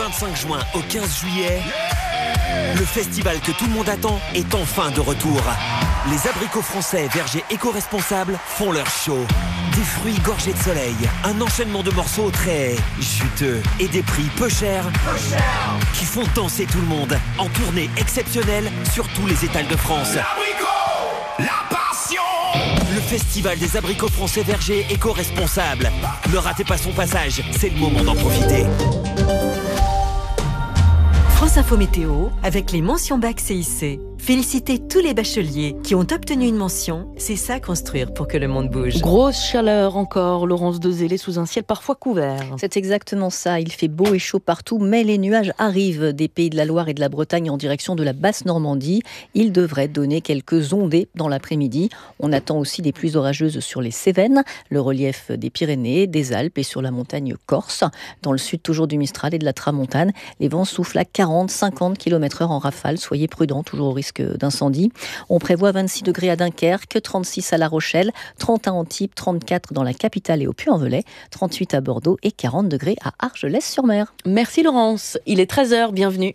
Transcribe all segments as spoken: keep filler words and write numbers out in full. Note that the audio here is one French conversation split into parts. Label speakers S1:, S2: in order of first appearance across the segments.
S1: vingt-cinq juin au quinze juillet, le festival que tout le monde attend est enfin de retour. Les abricots français vergers éco-responsables font leur show. Des fruits gorgés de soleil, un enchaînement de morceaux très juteux et des prix peu chers, peu cher. Qui font danser tout le monde en tournée exceptionnelle sur tous les étals de France.
S2: L'abricot, la passion.
S1: Le festival des abricots français vergers éco-responsables. Ne ratez pas son passage, c'est le moment d'en profiter.
S3: France Info Météo avec les mentions bac C I C. Félicitez tous les bacheliers qui ont obtenu une mention. C'est ça construire pour que le monde bouge.
S4: Grosse chaleur encore, Laurence Dezélé, sous un ciel parfois couvert.
S5: C'est exactement ça. Il fait beau et chaud partout, mais les nuages arrivent des pays de la Loire et de la Bretagne en direction de la basse Normandie. Ils devraient donner quelques ondées dans l'après-midi. On attend aussi des pluies orageuses sur les Cévennes, le relief des Pyrénées, des Alpes et sur la montagne corse. Dans le sud, toujours du Mistral et de la Tramontane, les vents soufflent à quarante à cinquante kilomètres heure en rafale. Soyez prudents, toujours au risque d'incendie. On prévoit vingt-six degrés à Dunkerque, trente-six à La Rochelle, trente à Antibes, trente-quatre dans la capitale et au Puy-en-Velay, trente-huit à Bordeaux et quarante degrés à Argelès-sur-Mer.
S4: Merci Laurence, il est treize heures, bienvenue.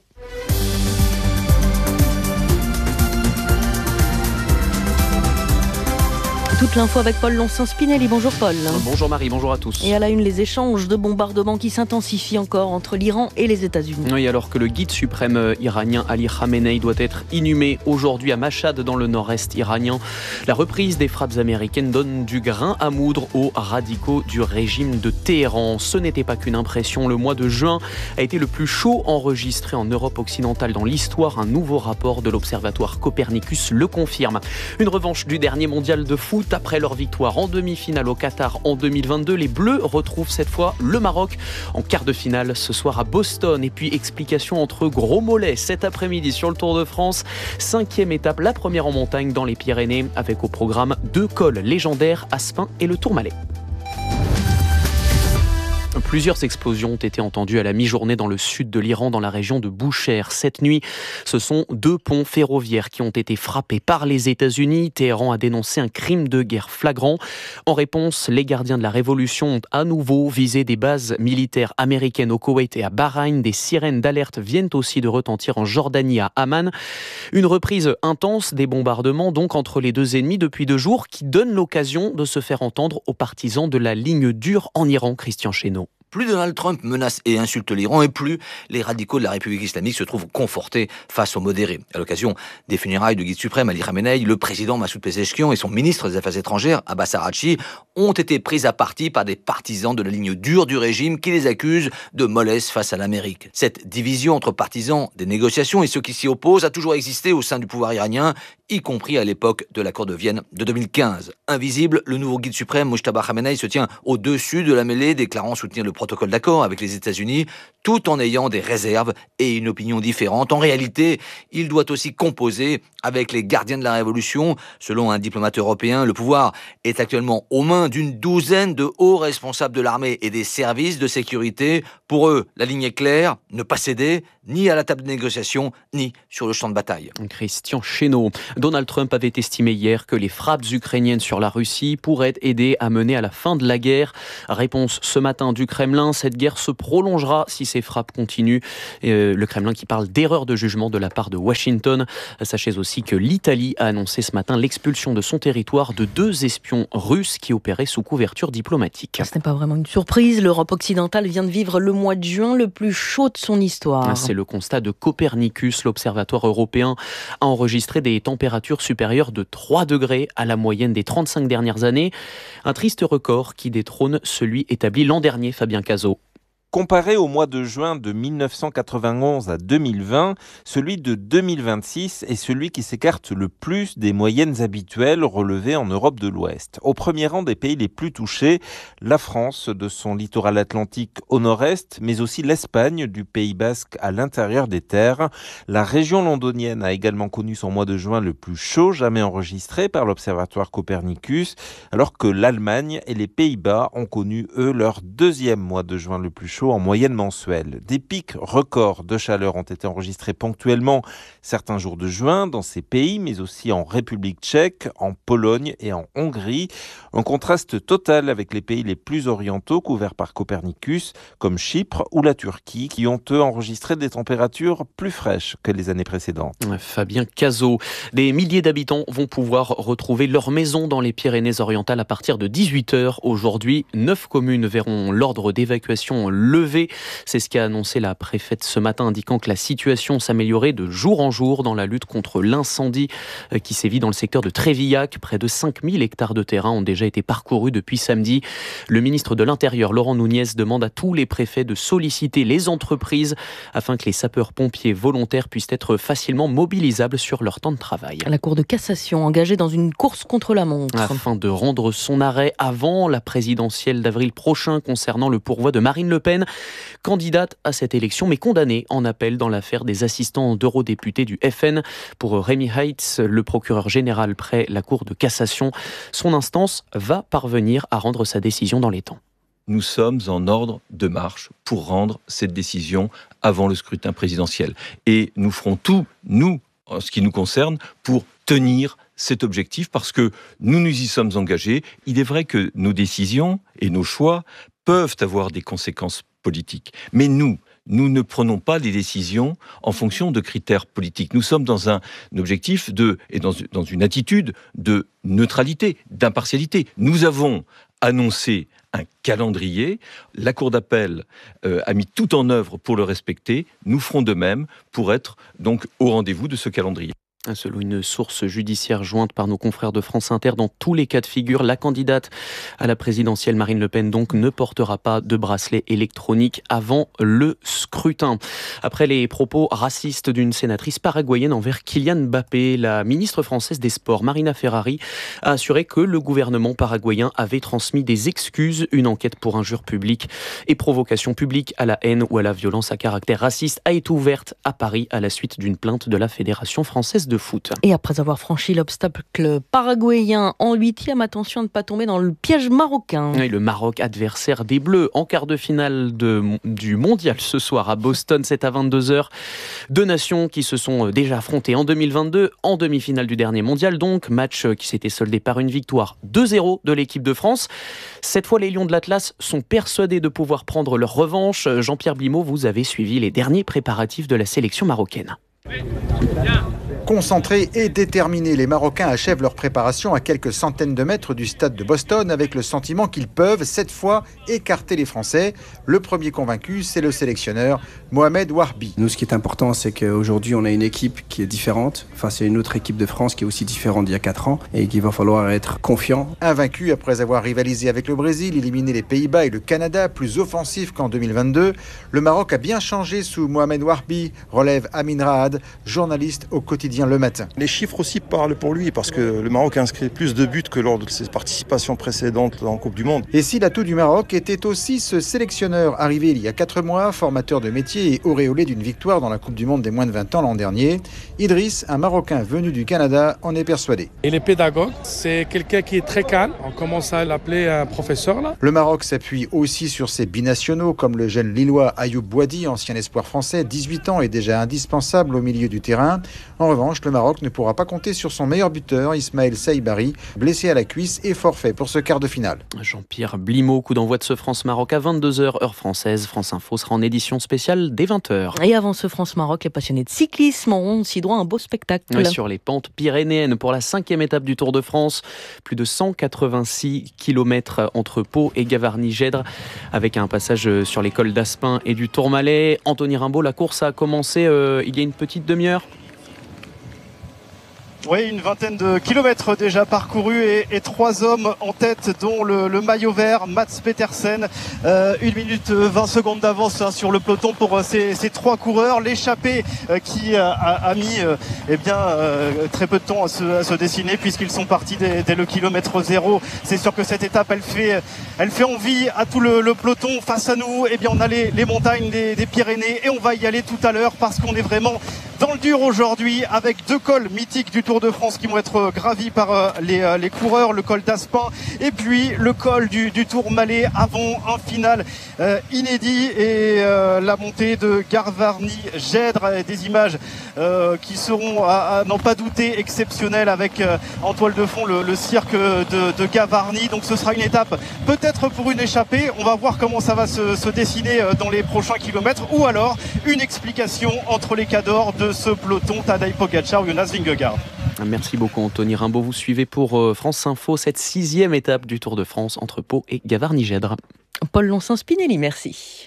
S4: Toute l'info avec Paul Lonsin-Spinelli. Bonjour Paul.
S6: Bonjour Marie, bonjour à tous.
S4: Et à la une, les échanges de bombardements qui s'intensifient encore entre l'Iran et les États-Unis.
S6: Oui, alors que le guide suprême iranien Ali Khamenei doit être inhumé aujourd'hui à Mashhad dans le nord-est iranien, la reprise des frappes américaines donne du grain à moudre aux radicaux du régime de Téhéran. Ce n'était pas qu'une impression. Le mois de juin a été le plus chaud enregistré en Europe occidentale dans l'histoire. Un nouveau rapport de l'Observatoire Copernicus le confirme. Une revanche du dernier mondial de foot. Après leur victoire en demi-finale au Qatar en deux mille vingt-deux, les Bleus retrouvent cette fois le Maroc en quart de finale ce soir à Boston. Et puis explication entre gros mollets cet après-midi sur le Tour de France. Cinquième étape, la première en montagne dans les Pyrénées, avec au programme deux cols légendaires, Aspin et le Tourmalet. Plusieurs explosions ont été entendues à la mi-journée dans le sud de l'Iran, dans la région de Boucher. Cette nuit, ce sont deux ponts ferroviaires qui ont été frappés par les États-Unis. Téhéran a dénoncé un crime de guerre flagrant. En réponse, les gardiens de la révolution ont à nouveau visé des bases militaires américaines au Koweït et à Bahreïn. Des sirènes d'alerte viennent aussi de retentir en Jordanie, à Amman. Une reprise intense des bombardements donc entre les deux ennemis depuis deux jours, qui donne l'occasion de se faire entendre aux partisans de la ligne dure en Iran. Christian Chesneau.
S7: Plus Donald Trump menace et insulte l'Iran, et plus les radicaux de la République islamique se trouvent confortés face aux modérés. À l'occasion des funérailles du guide suprême Ali Khamenei, le président Massoud Pezeshkian et son ministre des Affaires étrangères Abbas Araghchi ont été pris à partie par des partisans de la ligne dure du régime qui les accusent de mollesse face à l'Amérique. Cette division entre partisans des négociations et ceux qui s'y opposent a toujours existé au sein du pouvoir iranien, y compris à l'époque de l'accord de Vienne de deux mille quinze. Invisible, le nouveau guide suprême Mojtaba Khamenei se tient au-dessus de la mêlée, déclarant soutenir le protocole d'accord avec les États-Unis, tout en ayant des réserves et une opinion différente. En réalité, il doit aussi composer avec les gardiens de la Révolution. Selon un diplomate européen, le pouvoir est actuellement aux mains d'une douzaine de hauts responsables de l'armée et des services de sécurité. Pour eux, la ligne est claire, ne pas céder, ni à la table de négociation, ni sur le champ de bataille.
S6: Christian Chesneau. Donald Trump avait estimé hier que les frappes ukrainiennes sur la Russie pourraient aider à mener à la fin de la guerre. Réponse ce matin du Kremlin, cette guerre se prolongera si ces frappes continuent. Et euh, le Kremlin qui parle d'erreur de jugement de la part de Washington. Sachez aussi que l'Italie a annoncé ce matin l'expulsion de son territoire de deux espions russes qui opéraient sous couverture diplomatique.
S4: Ce n'est pas vraiment une surprise. L'Europe occidentale vient de vivre le mois de juin le plus chaud de son histoire.
S6: C'est le constat de Copernicus. L'Observatoire européen a enregistré des températures supérieures de trois degrés à la moyenne des trente-cinq dernières années. Un triste record qui détrône celui établi l'an dernier, Fabien Cazot.
S8: Comparé au mois de juin de mille neuf cent quatre-vingt-onze à deux mille vingt, celui de deux mille vingt-six est celui qui s'écarte le plus des moyennes habituelles relevées en Europe de l'Ouest. Au premier rang des pays les plus touchés, la France de son littoral atlantique au nord-est, mais aussi l'Espagne du Pays Basque à l'intérieur des terres. La région londonienne a également connu son mois de juin le plus chaud jamais enregistré par l'Observatoire Copernicus, alors que l'Allemagne et les Pays-Bas ont connu, eux, leur deuxième mois de juin le plus chaud chaud en moyenne mensuelle. Des pics records de chaleur ont été enregistrés ponctuellement certains jours de juin dans ces pays, mais aussi en République tchèque, en Pologne et en Hongrie. Un contraste total avec les pays les plus orientaux couverts par Copernicus, comme Chypre ou la Turquie, qui ont eux enregistré des températures plus fraîches que les années précédentes.
S6: Fabien Cazot. Des milliers d'habitants vont pouvoir retrouver leur maison dans les Pyrénées-Orientales à partir de dix-huit heures aujourd'hui. Neuf communes verront l'ordre d'évacuation levé. C'est ce qu'a annoncé la préfète ce matin, indiquant que la situation s'améliorait de jour en jour dans la lutte contre l'incendie qui sévit dans le secteur de Trévillac. Près de cinq mille hectares de terrain ont déjà été parcourus depuis samedi. Le ministre de l'Intérieur, Laurent Nunez, demande à tous les préfets de solliciter les entreprises afin que les sapeurs-pompiers volontaires puissent être facilement mobilisables sur leur temps de travail.
S4: La Cour de cassation engagée dans une course contre la montre.
S6: Afin de rendre son arrêt avant la présidentielle d'avril prochain concernant le pourvoi de Marine Le Pen, candidate à cette élection mais condamnée en appel dans l'affaire des assistants d'eurodéputés du F N. Pour Rémi Heitz, le procureur général près la Cour de cassation, son instance va parvenir à rendre sa décision dans les temps.
S9: Nous sommes en ordre de marche pour rendre cette décision avant le scrutin présidentiel. Et nous ferons tout, nous, en ce qui nous concerne, pour tenir cet objectif parce que nous nous y sommes engagés. Il est vrai que nos décisions et nos choix peuvent avoir des conséquences politiques. Mais nous, nous ne prenons pas les décisions en fonction de critères politiques. Nous sommes dans un objectif de, et dans, dans une attitude de neutralité, d'impartialité. Nous avons annoncé un calendrier. La Cour d'appel euh, a mis tout en œuvre pour le respecter. Nous ferons de même pour être donc au rendez-vous de ce calendrier.
S6: Selon une source judiciaire jointe par nos confrères de France Inter, dans tous les cas de figure, la candidate à la présidentielle Marine Le Pen donc ne portera pas de bracelet électronique avant le scrutin. Après les propos racistes d'une sénatrice paraguayenne envers Kylian Mbappé, la ministre française des Sports, Marina Ferrari, a assuré que le gouvernement paraguayen avait transmis des excuses. Une enquête pour injure publique et provocation publique à la haine ou à la violence à caractère raciste a été ouverte à Paris à la suite d'une plainte de la Fédération française de foot.
S4: Et après avoir franchi l'obstacle paraguayen en huitième, attention à ne pas tomber dans le piège marocain.
S6: Et le Maroc, adversaire des Bleus en quart de finale de, du mondial ce soir à Boston, c'est à vingt-deux heures. Deux nations qui se sont déjà affrontées en deux mille vingt-deux, en demi-finale du dernier mondial donc, match qui s'était soldé par une victoire deux zéro de l'équipe de France. Cette fois, les Lions de l'Atlas sont persuadés de pouvoir prendre leur revanche. Jean-Pierre Blimaud, vous avez suivi les derniers préparatifs de la sélection marocaine.
S10: Concentrés et déterminés, les Marocains achèvent leur préparation à quelques centaines de mètres du stade de Boston avec le sentiment qu'ils peuvent, cette fois, écarter les Français. Le premier convaincu, c'est le sélectionneur Mohamed Warbi.
S11: Nous, ce qui est important, c'est qu'aujourd'hui, on a une équipe qui est différente. Enfin, c'est une autre équipe de France qui est aussi différente d'il y a quatre ans et qu'il va falloir être confiant.
S10: Invaincu après avoir rivalisé avec le Brésil, éliminé les Pays-Bas et le Canada, plus offensif qu'en deux mille vingt-deux, le Maroc a bien changé sous Mohamed Warbi, relève Amin Raad, journaliste au quotidien Le Matin.
S12: Les chiffres aussi parlent pour lui parce que le Maroc a inscrit plus de buts que lors de ses participations précédentes en Coupe du Monde.
S10: Et si l'atout du Maroc était aussi ce sélectionneur arrivé il y a quatre mois, formateur de métier et auréolé d'une victoire dans la Coupe du Monde des moins de vingt ans l'an dernier, Idriss, un Marocain venu du Canada, en est persuadé.
S13: Il est pédagogue, c'est quelqu'un qui est très calme, on commence à l'appeler un professeur là.
S10: Le Maroc s'appuie aussi sur ses binationaux comme le jeune Lillois Ayoub Boadi, ancien espoir français, dix-huit ans et déjà indispensable au milieu du terrain. En revanche, le Maroc ne pourra pas compter sur son meilleur buteur, Ismaël Saïbari, blessé à la cuisse et forfait pour ce quart de finale.
S6: Jean-Pierre Blimaud, coup d'envoi de ce France-Maroc à vingt-deux heures, heure française. France Info sera en édition spéciale dès vingt heures.
S4: Et avant ce France-Maroc, les passionnés de cyclisme auront aussi droit à un beau spectacle.
S6: Oui, sur les pentes pyrénéennes pour la cinquième étape du Tour de France. Plus de cent quatre-vingt-six kilomètres entre Pau et Gavarnie-Gèdre, avec un passage sur les cols d'Aspin et du Tourmalet. Anthony Rimbaud, la course a commencé euh, il y a une petite demi-heure.
S14: Oui, une vingtaine de kilomètres déjà parcourus et, et trois hommes en tête, dont le, le maillot vert, Mats Petersen. Euh, une minute vingt secondes d'avance hein, sur le peloton pour euh, ces, ces trois coureurs. L'échappée euh, qui euh, a, a mis euh, eh bien, euh, très peu de temps à se, à se dessiner puisqu'ils sont partis dès, dès le kilomètre zéro. C'est sûr que cette étape, elle fait, elle fait envie à tout le, le peloton. Face à nous, eh bien, on a les, les montagnes des, des Pyrénées et on va y aller tout à l'heure parce qu'on est vraiment dans le dur aujourd'hui avec deux cols mythiques du Tour de France qui vont être gravis par les, les coureurs, le col d'Aspin et puis le col du, du Tour Malais avant un final euh, inédit et euh, la montée de Gavarnie-Gèdre, des images euh, qui seront à, à n'en pas douter exceptionnelles avec euh, en toile de fond le, le cirque de, de Gavarnie. Donc ce sera une étape peut-être pour une échappée, on va voir comment ça va se, se dessiner dans les prochains kilomètres ou alors une explication entre les cadors de ce peloton, Tadej Pogačar ou Jonas Vingegaard.
S6: Merci beaucoup Anthony Rimbaud. Vous suivez pour France Info cette sixième étape du Tour de France entre Pau et Gavarnie-Gèdre.
S4: Paul Lonsin-Spinelli, merci.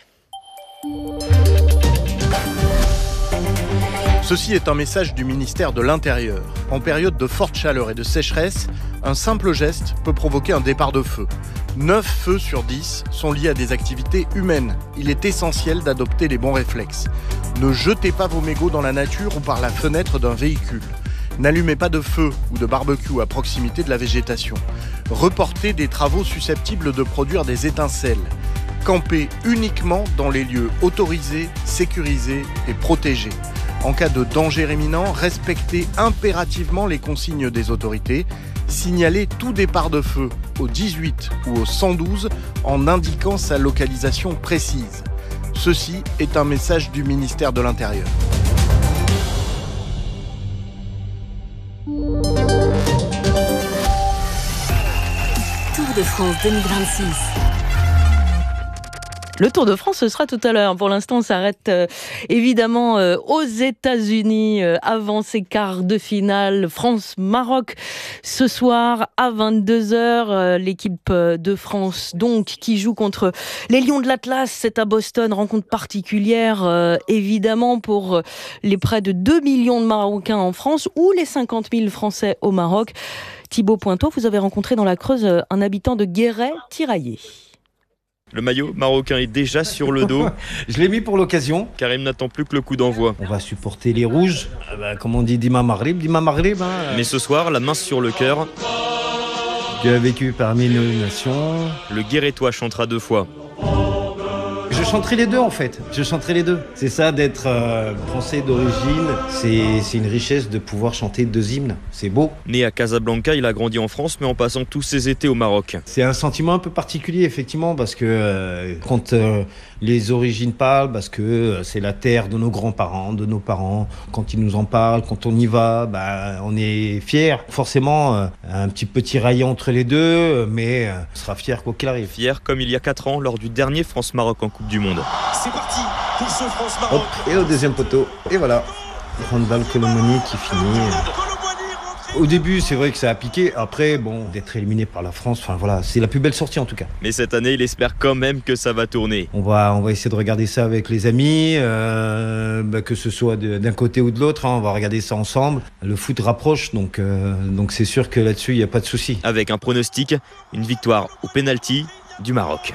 S15: Ceci est un message du ministère de l'Intérieur. En période de forte chaleur et de sécheresse, un simple geste peut provoquer un départ de feu. neuf feux sur dix sont liés à des activités humaines. Il est essentiel d'adopter les bons réflexes. Ne jetez pas vos mégots dans la nature ou par la fenêtre d'un véhicule. N'allumez pas de feu ou de barbecue à proximité de la végétation. Reportez des travaux susceptibles de produire des étincelles. Campez uniquement dans les lieux autorisés, sécurisés et protégés. En cas de danger imminent, respectez impérativement les consignes des autorités. Signalez tout départ de feu au dix-huit ou au cent douze en indiquant sa localisation précise. Ceci est un message du ministère de l'Intérieur.
S3: Tour de France deux mille vingt-six.
S4: Le Tour de France, ce sera tout à l'heure. Pour l'instant, on s'arrête euh, évidemment euh, aux États-Unis euh, avant ces quarts de finale France-Maroc. Ce soir à vingt-deux heures, euh, l'équipe de France donc qui joue contre les Lions de l'Atlas. C'est à Boston, rencontre particulière euh, évidemment pour les près de deux millions de Marocains en France ou les cinquante mille Français au Maroc. Thibaut Pointeau, vous avez rencontré dans la Creuse un habitant de Guéret tiraillé.
S16: Le maillot marocain est déjà sur le dos.
S17: Je l'ai mis pour l'occasion.
S16: Karim n'attend plus que le coup d'envoi.
S17: On va supporter les rouges. Ah bah, comme on dit, Dima Maghrib, Dima Maghrib. Hein.
S16: Mais ce soir, la main sur le cœur.
S17: Dieu a vécu parmi nos nations.
S16: Le Guérétois chantera deux fois.
S17: Je chanterai les deux en fait, je chanterai les deux. C'est ça d'être euh, français d'origine, c'est, c'est une richesse de pouvoir chanter deux hymnes, c'est beau.
S16: Né à Casablanca, il a grandi en France mais en passant tous ses étés au Maroc.
S17: C'est un sentiment un peu particulier effectivement parce que euh, quand euh, les origines parlent, parce que euh, c'est la terre de nos grands-parents, de nos parents, quand ils nous en parlent, quand on y va, bah, on est fiers. Forcément, euh, un petit peu tiraillé entre les deux, mais euh, on sera fiers quoi qu'il arrive.
S16: Fier comme il y a quatre ans lors du dernier France-Maroc en Coupe du Monde.
S2: C'est parti pour ce France-Maroc.
S17: Hop, et au deuxième poteau, et voilà. Randall Colomoni qui finit. Au début, c'est vrai que ça a piqué. Après, bon, d'être éliminé par la France, enfin voilà, c'est la plus belle sortie en tout cas.
S16: Mais cette année, il espère quand même que ça va tourner.
S17: On va, on va essayer de regarder ça avec les amis, euh, bah, que ce soit de, d'un côté ou de l'autre. Hein, on va regarder ça ensemble. Le foot rapproche, donc, euh, donc c'est sûr que là-dessus, il n'y a pas de souci.
S16: Avec un pronostic, une victoire au pénalty du Maroc.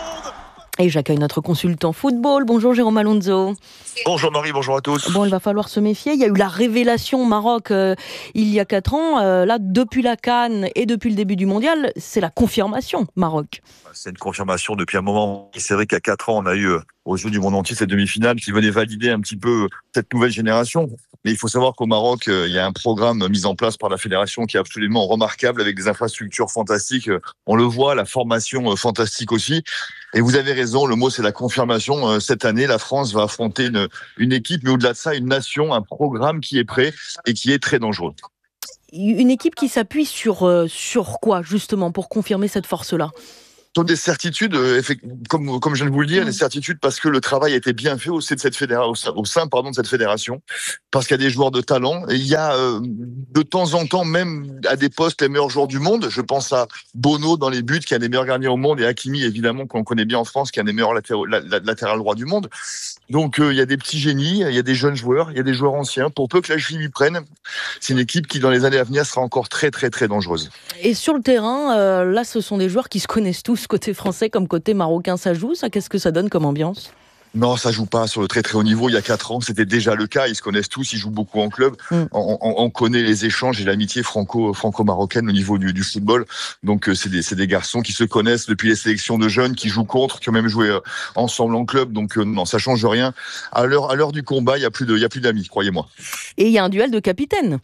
S4: Et j'accueille notre consultant football. Bonjour Jérôme Alonso.
S18: Bonjour Marie, bonjour à tous.
S4: Bon, il va falloir se méfier. Il y a eu la révélation au Maroc euh, il y a quatre ans. Euh, là, depuis la CAN et depuis le début du mondial, c'est la confirmation Maroc.
S18: C'est une confirmation depuis un moment. C'est vrai qu'à quatre ans, on a eu euh, aux Jeux du monde entier cette demi-finale qui venait valider un petit peu cette nouvelle génération. Mais il faut savoir qu'au Maroc, euh, il y a un programme mis en place par la fédération qui est absolument remarquable avec des infrastructures fantastiques. On le voit, la formation euh, fantastique aussi. Et vous avez raison, le mot c'est la confirmation. Euh, cette année, la France va affronter une, une équipe, mais au-delà de ça, une nation, un programme qui est prêt et qui est très dangereux.
S4: Une équipe qui s'appuie sur, euh, sur quoi justement pour confirmer cette force-là ?
S18: Sont des certitudes, euh, comme, comme je viens de vous le dire, mmh. des certitudes parce que le travail a été bien fait au sein de cette fédération, au sein, au sein pardon, de cette fédération, parce qu'il y a des joueurs de talent. Et il y a euh, de temps en temps, même à des postes, les meilleurs joueurs du monde. Je pense à Bono dans les buts, qui est un des meilleurs gardiens au monde, et Hakimi, évidemment, qu'on connaît bien en France, qui est un des meilleurs latéraux, la, la, latéral droit du monde. Donc euh, il y a des petits génies, il y a des jeunes joueurs, il y a des joueurs anciens. Pour peu que la cheville lui prenne, c'est une équipe qui, dans les années à venir, sera encore très, très, très dangereuse.
S4: Et sur le terrain, euh, là, ce sont des joueurs qui se connaissent tous, côté français comme côté marocain. Ça joue, ça ? Qu'est-ce que ça donne comme ambiance ?
S18: Non, ça joue pas sur le très très haut niveau. Il y a quatre ans, c'était déjà le cas. Ils se connaissent tous, ils jouent beaucoup en club. Mm. On, on, on connaît les échanges et l'amitié franco, franco-marocaine au niveau du, du football. Donc c'est des, c'est des garçons qui se connaissent depuis les sélections de jeunes, qui jouent contre, qui ont même joué ensemble en club. Donc non, ça change rien. À l'heure, à l'heure du combat, il y a plus de, il y a plus d'amis, croyez-moi.
S4: Et il y a un duel de capitaines.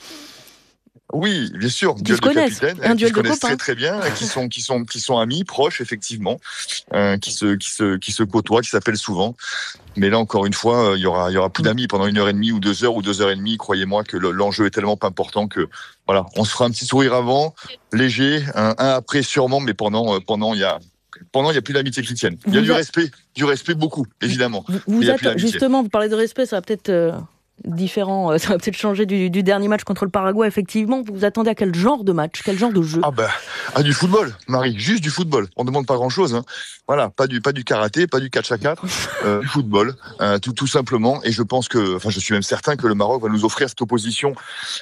S18: Oui, bien sûr,
S4: qui
S18: duel
S4: se
S18: de
S4: connaissent,
S18: capitaines,
S4: un
S18: qui
S4: duel
S18: se
S4: de
S18: connaissent
S4: copains.
S18: très très bien, qui sont qui sont qui sont amis, proches effectivement, euh, qui se qui se qui se côtoient, qui s'appellent souvent. Mais là encore une fois, il y aura il y aura plus d'amis pendant une heure et demie ou deux heures ou deux heures et demie. Croyez-moi que le, l'enjeu est tellement important que voilà, on se fera un petit sourire avant, léger, un, un après sûrement, mais pendant pendant il y a Pendant, il n'y a plus d'amitié qui tienne. Il y a
S4: Vous
S18: du
S4: a...
S18: respect, du respect beaucoup, évidemment.
S4: Vous, vous
S18: il y a
S4: êtes,
S18: plus d'amitié.
S4: justement, vous parlez de respect, ça va peut-être euh, différent, euh, ça va peut-être changer du, du dernier match contre le Paraguay. Effectivement, vous vous attendez à quel genre de match, quel genre de jeu?
S18: Ah ben, à du football, Marie, juste du football. On ne demande pas grand-chose. Hein. Voilà, pas du pas du karaté, pas du catch à quatre, euh, du football, euh, tout tout simplement. Et je pense que, enfin, je suis même certain que le Maroc va nous offrir cette opposition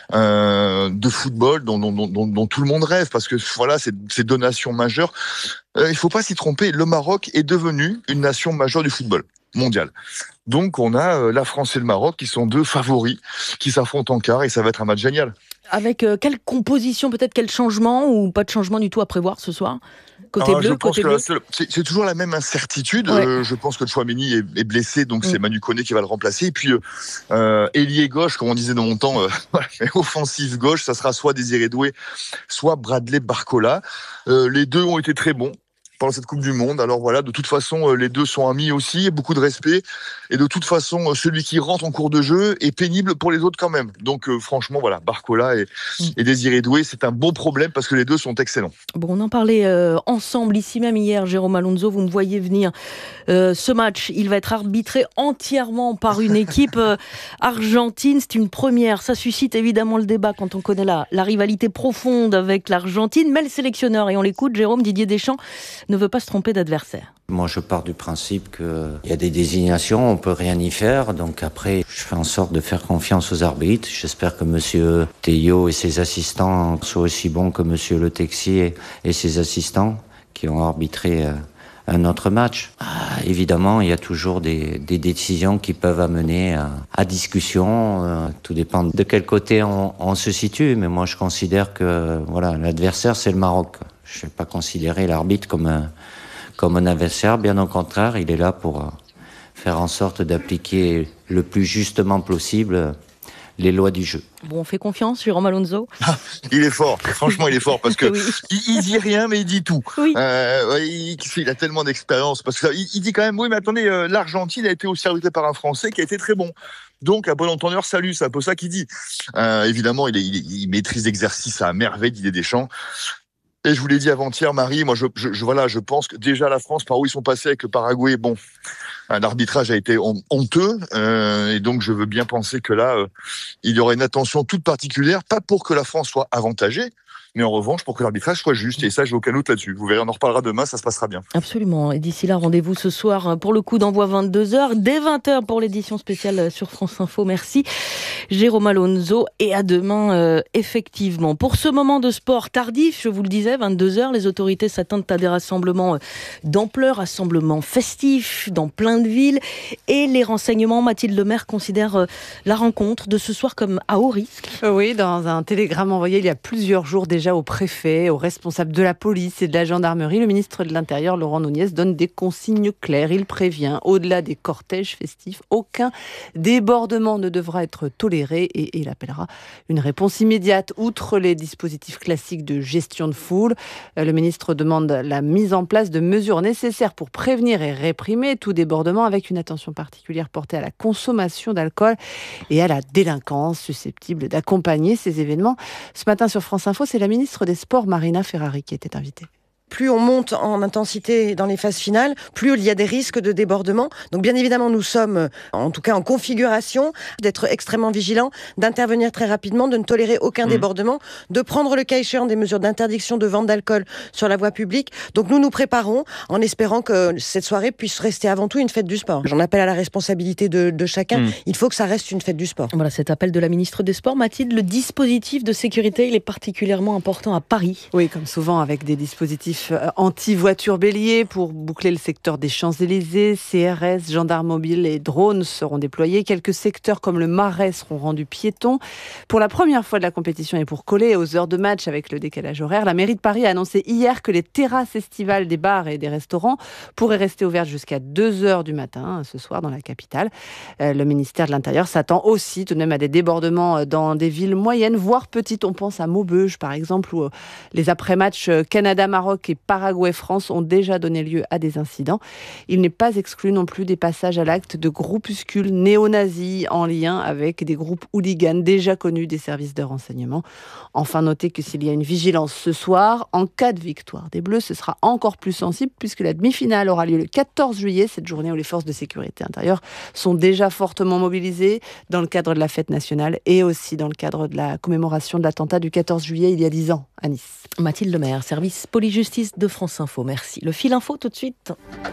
S18: euh, de football dont, dont, dont, dont tout le monde rêve, parce que voilà, c'est c'est deux nations majeures. Euh, il faut pas s'y tromper. Le Maroc est devenu une nation majeure du football mondial. Donc on a euh, la France et le Maroc qui sont deux favoris qui s'affrontent en quart et ça va être un match génial.
S4: Avec euh, quelle composition, peut-être quel changement ou pas de changement du tout à prévoir ce soir? Côté
S18: ah,
S4: bleu,
S18: je pense
S4: côté
S18: que
S4: bleu.
S18: seule, c'est, c'est toujours la même incertitude.
S4: Ouais.
S18: Euh, je pense que Chouameni est, est blessé, donc
S4: mm.
S18: c'est Manu Koné qui va le remplacer. Et puis euh, ailier gauche, comme on disait dans mon temps, euh, offensive gauche, ça sera soit Désiré Doué, soit Bradley Barcola. Euh, les deux ont été très bons pendant cette Coupe du Monde. Alors voilà, de toute façon, les deux sont amis aussi, beaucoup de respect. Et de toute façon, celui qui rentre en cours de jeu est pénible pour les autres quand même. Donc euh, franchement, voilà, Barcola et, mmh. et Désiré Doué, c'est un bon problème parce que les deux sont excellents.
S4: Bon, on en parlait euh, ensemble ici même hier, Jérôme Alonso, vous me voyez venir. Euh, ce match, il va être arbitré entièrement par une équipe euh, argentine. C'est une première. Ça suscite évidemment le débat quand on connaît la, la rivalité profonde avec l'Argentine. Mais le sélectionneur, et on l'écoute, Jérôme, Didier Deschamps, ne veut pas se tromper d'adversaire.
S19: Moi, je pars du principe qu'il y a des désignations, on peut rien y faire. Donc après, je fais en sorte de faire confiance aux arbitres. J'espère que Monsieur Théo et ses assistants soient aussi bons que Monsieur Le Texier et ses assistants qui ont arbitré un autre match. Ah, évidemment, il y a toujours des, des décisions qui peuvent amener à, à discussion. Euh, tout dépend de quel côté on, on se situe. Mais moi, je considère que voilà, l'adversaire, c'est le Maroc. Je ne vais pas considérer l'arbitre comme un, comme un adversaire. Bien au contraire, il est là pour faire en sorte d'appliquer le plus justement possible les lois du jeu.
S4: Bon, on fait confiance, Jérôme Alonso.
S18: Il est fort, franchement, il est fort parce que oui. il, il dit rien, mais il dit tout.
S4: Oui.
S18: Euh, il, il a tellement d'expérience parce que il, il dit quand même, oui, mais attendez, euh, l'Argentine a été aussi arbitrée par un Français qui a été très bon. Donc, à bon entendeur, salut, c'est un peu ça qu'il dit. Euh, évidemment, il, est, il, il maîtrise l'exercice à merveille, Didier Deschamps. Et je vous l'ai dit avant-hier, Marie, moi, je, je, je, voilà, je pense que déjà la France, par où ils sont passés avec le Paraguay, bon, l'arbitrage a été honteux, euh, et donc je veux bien penser que là, euh, il y aura une attention toute particulière, pas pour que la France soit avantagée, mais en revanche pour que l'arbitrage soit juste, et ça j'ai aucun doute là-dessus. Vous verrez, on en reparlera demain, ça se passera bien.
S4: Absolument, et d'ici là, rendez-vous ce soir pour le coup d'envoi vingt-deux heures, dès vingt heures pour l'édition spéciale sur France Info. Merci Jérôme Alonso, et à demain euh, effectivement. Pour ce moment de sport tardif, je vous le disais, vingt-deux heures, les autorités s'attendent à des rassemblements d'ampleur, rassemblements festifs dans plein de villes, et les renseignements, Mathilde Lemaire considère la rencontre de ce soir comme à haut risque.
S20: Oui, dans un télégramme envoyé il y a plusieurs jours déjà au préfet, aux responsables de la police et de la gendarmerie, le ministre de l'Intérieur, Laurent Nunez, donne des consignes claires. Il prévient, au-delà des cortèges festifs, aucun débordement ne devra être toléré, et il appellera une réponse immédiate. Outre les dispositifs classiques de gestion de foule, le ministre demande la mise en place de mesures nécessaires pour prévenir et réprimer tout débordement, avec une attention particulière portée à la consommation d'alcool et à la délinquance susceptible d'accompagner ces événements. Ce matin sur France Info, c'est la ministre des Sports, Marina Ferrari, qui était invitée.
S21: Plus on monte en intensité dans les phases finales, plus il y a des risques de débordement. Donc bien évidemment, nous sommes en tout cas en configuration d'être extrêmement vigilants, d'intervenir très rapidement, de ne tolérer aucun mmh. débordement, de prendre le cas échéant des mesures d'interdiction de vente d'alcool sur la voie publique. Donc nous nous préparons en espérant que cette soirée puisse rester avant tout une fête du sport. J'en appelle à la responsabilité de, de chacun. Mmh. Il faut que ça reste une fête du sport.
S4: Voilà cet appel de la ministre des Sports. Mathilde, le dispositif de sécurité, il est particulièrement important à Paris.
S20: Oui, comme souvent avec des dispositifs dispositif anti-voiture bélier pour boucler le secteur des Champs-Élysées. C R S, gendarmes mobiles et drones seront déployés. Quelques secteurs comme le Marais seront rendus piétons. Pour la première fois de la compétition et pour coller aux heures de match avec le décalage horaire, la mairie de Paris a annoncé hier que les terrasses estivales des bars et des restaurants pourraient rester ouvertes jusqu'à deux heures du matin ce soir dans la capitale. Le ministère de l'Intérieur s'attend aussi tout de même à des débordements dans des villes moyennes, voire petites. On pense à Maubeuge par exemple, où les après-matchs Canada-Maroc et Paraguay-France ont déjà donné lieu à des incidents. Il n'est pas exclu non plus des passages à l'acte de groupuscules néo-nazis en lien avec des groupes hooligans déjà connus des services de renseignement. Enfin, notez que s'il y a une vigilance ce soir, en cas de victoire des Bleus, ce sera encore plus sensible puisque la demi-finale aura lieu le quatorze juillet, cette journée où les forces de sécurité intérieure sont déjà fortement mobilisées dans le cadre de la fête nationale et aussi dans le cadre de la commémoration de l'attentat du quatorze juillet il y a dix ans à Nice.
S4: Mathilde Lemaire, service police-justice de France Info. Merci. Le fil info tout de suite.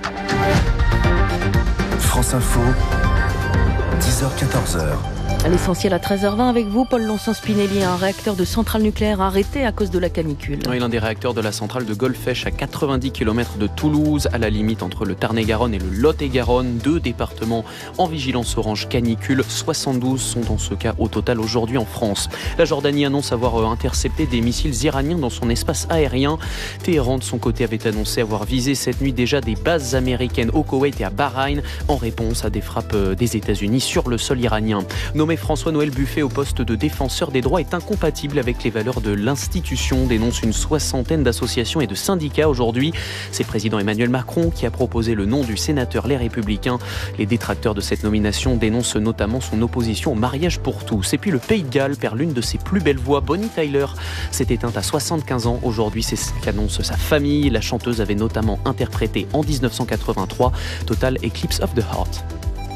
S1: France Info, dix heures quatorze heures.
S4: L'essentiel à treize heures vingt avec vous, Paul Lonsin-Spinelli, un réacteur de centrale nucléaire arrêté à cause de la canicule.
S6: Oui, l'un des réacteurs de la centrale de Golfech à quatre-vingt-dix kilomètres de Toulouse, à la limite entre le Tarn-et-Garonne et le Lot-et-Garonne. Deux départements en vigilance orange canicule. soixante-douze sont dans ce cas au total aujourd'hui en France. La Jordanie annonce avoir intercepté des missiles iraniens dans son espace aérien. Téhéran, de son côté, avait annoncé avoir visé cette nuit déjà des bases américaines au Koweït et à Bahreïn en réponse à des frappes des États-Unis sur le sol iranien. Nommé François-Noël Buffet au poste de défenseur des droits est incompatible avec les valeurs de l'institution, dénonce une soixantaine d'associations et de syndicats aujourd'hui. C'est président Emmanuel Macron qui a proposé le nom du sénateur Les Républicains. Les détracteurs de cette nomination dénoncent notamment son opposition au mariage pour tous. Et puis le Pays de Galles perd l'une de ses plus belles voix. Bonnie Tyler s'est éteinte à soixante-quinze ans. Aujourd'hui, c'est ce qu'annonce sa famille. La chanteuse avait notamment interprété en dix-neuf cent quatre-vingt-trois Total Eclipse of the Heart.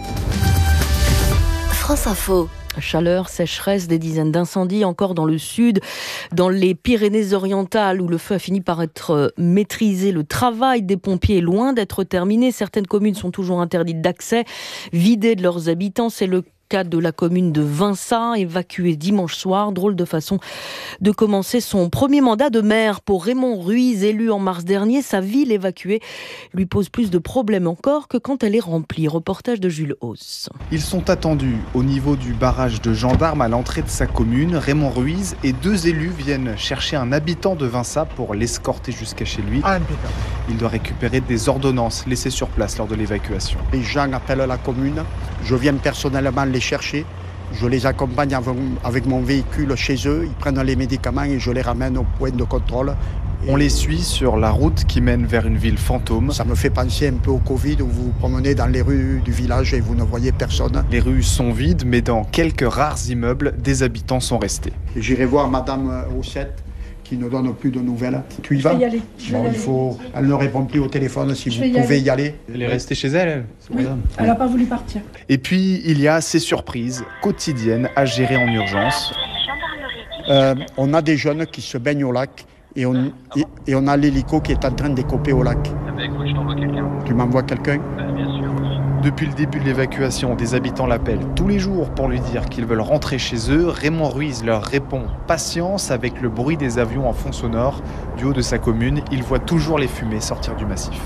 S4: France Info. Chaleur, sécheresse, des dizaines d'incendies encore dans le sud, dans les Pyrénées-Orientales où le feu a fini par être maîtrisé. Le travail des pompiers est loin d'être terminé. Certaines communes sont toujours interdites d'accès, vidées de leurs habitants. C'est le cas de la commune de Vinça, évacuée dimanche soir. Drôle de façon de commencer son premier mandat de maire pour Raymond Ruiz, élu en mars dernier. Sa ville évacuée lui pose plus de problèmes encore que quand elle est remplie. Reportage de Jules Hauss.
S22: Ils sont attendus au niveau du barrage de gendarmes à l'entrée de sa commune. Raymond Ruiz et deux élus viennent chercher un habitant de Vinça pour l'escorter jusqu'à chez lui. Il doit récupérer des ordonnances laissées sur place lors de l'évacuation.
S23: Les gens appellent la commune. Je viens personnellement les chercher. Je les accompagne avec mon véhicule chez eux. Ils prennent les médicaments et je les ramène au point de contrôle.
S22: On les suit sur la route qui mène vers une ville fantôme.
S23: Ça me fait penser un peu au Covid où vous vous promenez dans les rues du village et vous ne voyez personne.
S22: Les rues sont vides, mais dans quelques rares immeubles, des habitants sont restés.
S23: J'irai voir Madame Roussette qui ne donne plus de nouvelles. Tu y vas ?
S24: Je vais y aller. Je
S23: bon,
S24: vais y
S23: il faut... Elle ne répond plus au téléphone si
S24: Je
S23: vous
S24: y
S23: pouvez
S24: aller.
S23: y aller.
S22: Elle est restée chez elle, elle
S24: Oui, elle n'a pas voulu partir.
S22: Et puis, il y a ces surprises quotidiennes à gérer en urgence.
S23: Euh, on a des jeunes qui se baignent au lac et on, et, et on a l'hélico qui est en train de décoper au lac.
S25: Ah ben écoute, je t'envoie quelqu'un.
S23: Tu m'envoies quelqu'un ?
S25: Ben, bien sûr.
S22: Depuis le début de l'évacuation, des habitants l'appellent tous les jours pour lui dire qu'ils veulent rentrer chez eux. Raymond Ruiz leur répond « Patience » avec le bruit des avions en fond sonore. Du haut de sa commune, il voit toujours les fumées sortir du massif.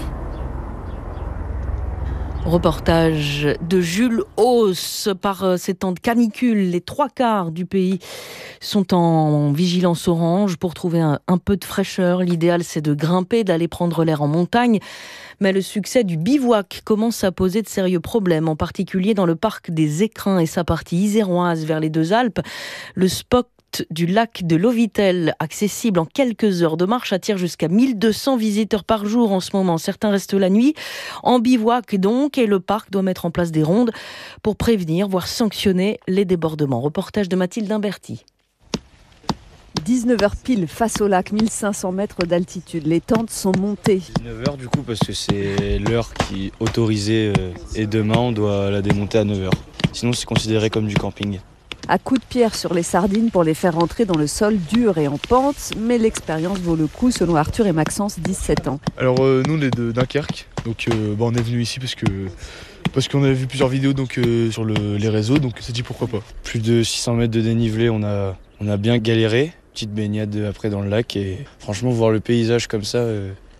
S4: Reportage de Jules Hauss. Par ces temps de canicule, les trois quarts du pays sont en vigilance orange pour trouver un, un peu de fraîcheur. L'idéal, c'est de grimper, d'aller prendre l'air en montagne. Mais le succès du bivouac commence à poser de sérieux problèmes, en particulier dans le parc des Écrins et sa partie iséroise vers les Deux Alpes. Le spot du lac de Lovitel, accessible en quelques heures de marche, attire jusqu'à mille deux cents visiteurs par jour en ce moment. Certains restent la nuit, en bivouac donc, et le parc doit mettre en place des rondes pour prévenir, voire sanctionner les débordements. Reportage de Mathilde Imberti.
S26: dix-neuf heures pile face au lac, mille cinq cents mètres d'altitude. Les tentes sont montées.
S27: dix-neuf heures du coup parce que c'est l'heure qui est autorisée et demain on doit la démonter à neuf heures. Sinon c'est considéré comme du camping.
S26: À coups de pierre sur les sardines pour les faire rentrer dans le sol dur et en pente, mais l'expérience vaut le coup selon Arthur et Maxence, dix-sept ans.
S28: Alors euh, nous on est de Dunkerque, donc euh, bah, on est venu ici parce que parce qu'on avait vu plusieurs vidéos donc euh, sur le, les réseaux, donc on s'est dit pourquoi pas.
S27: Plus de six cents mètres de dénivelé, on a on a bien galéré. Petite baignade après dans le lac et franchement voir le paysage comme ça, euh,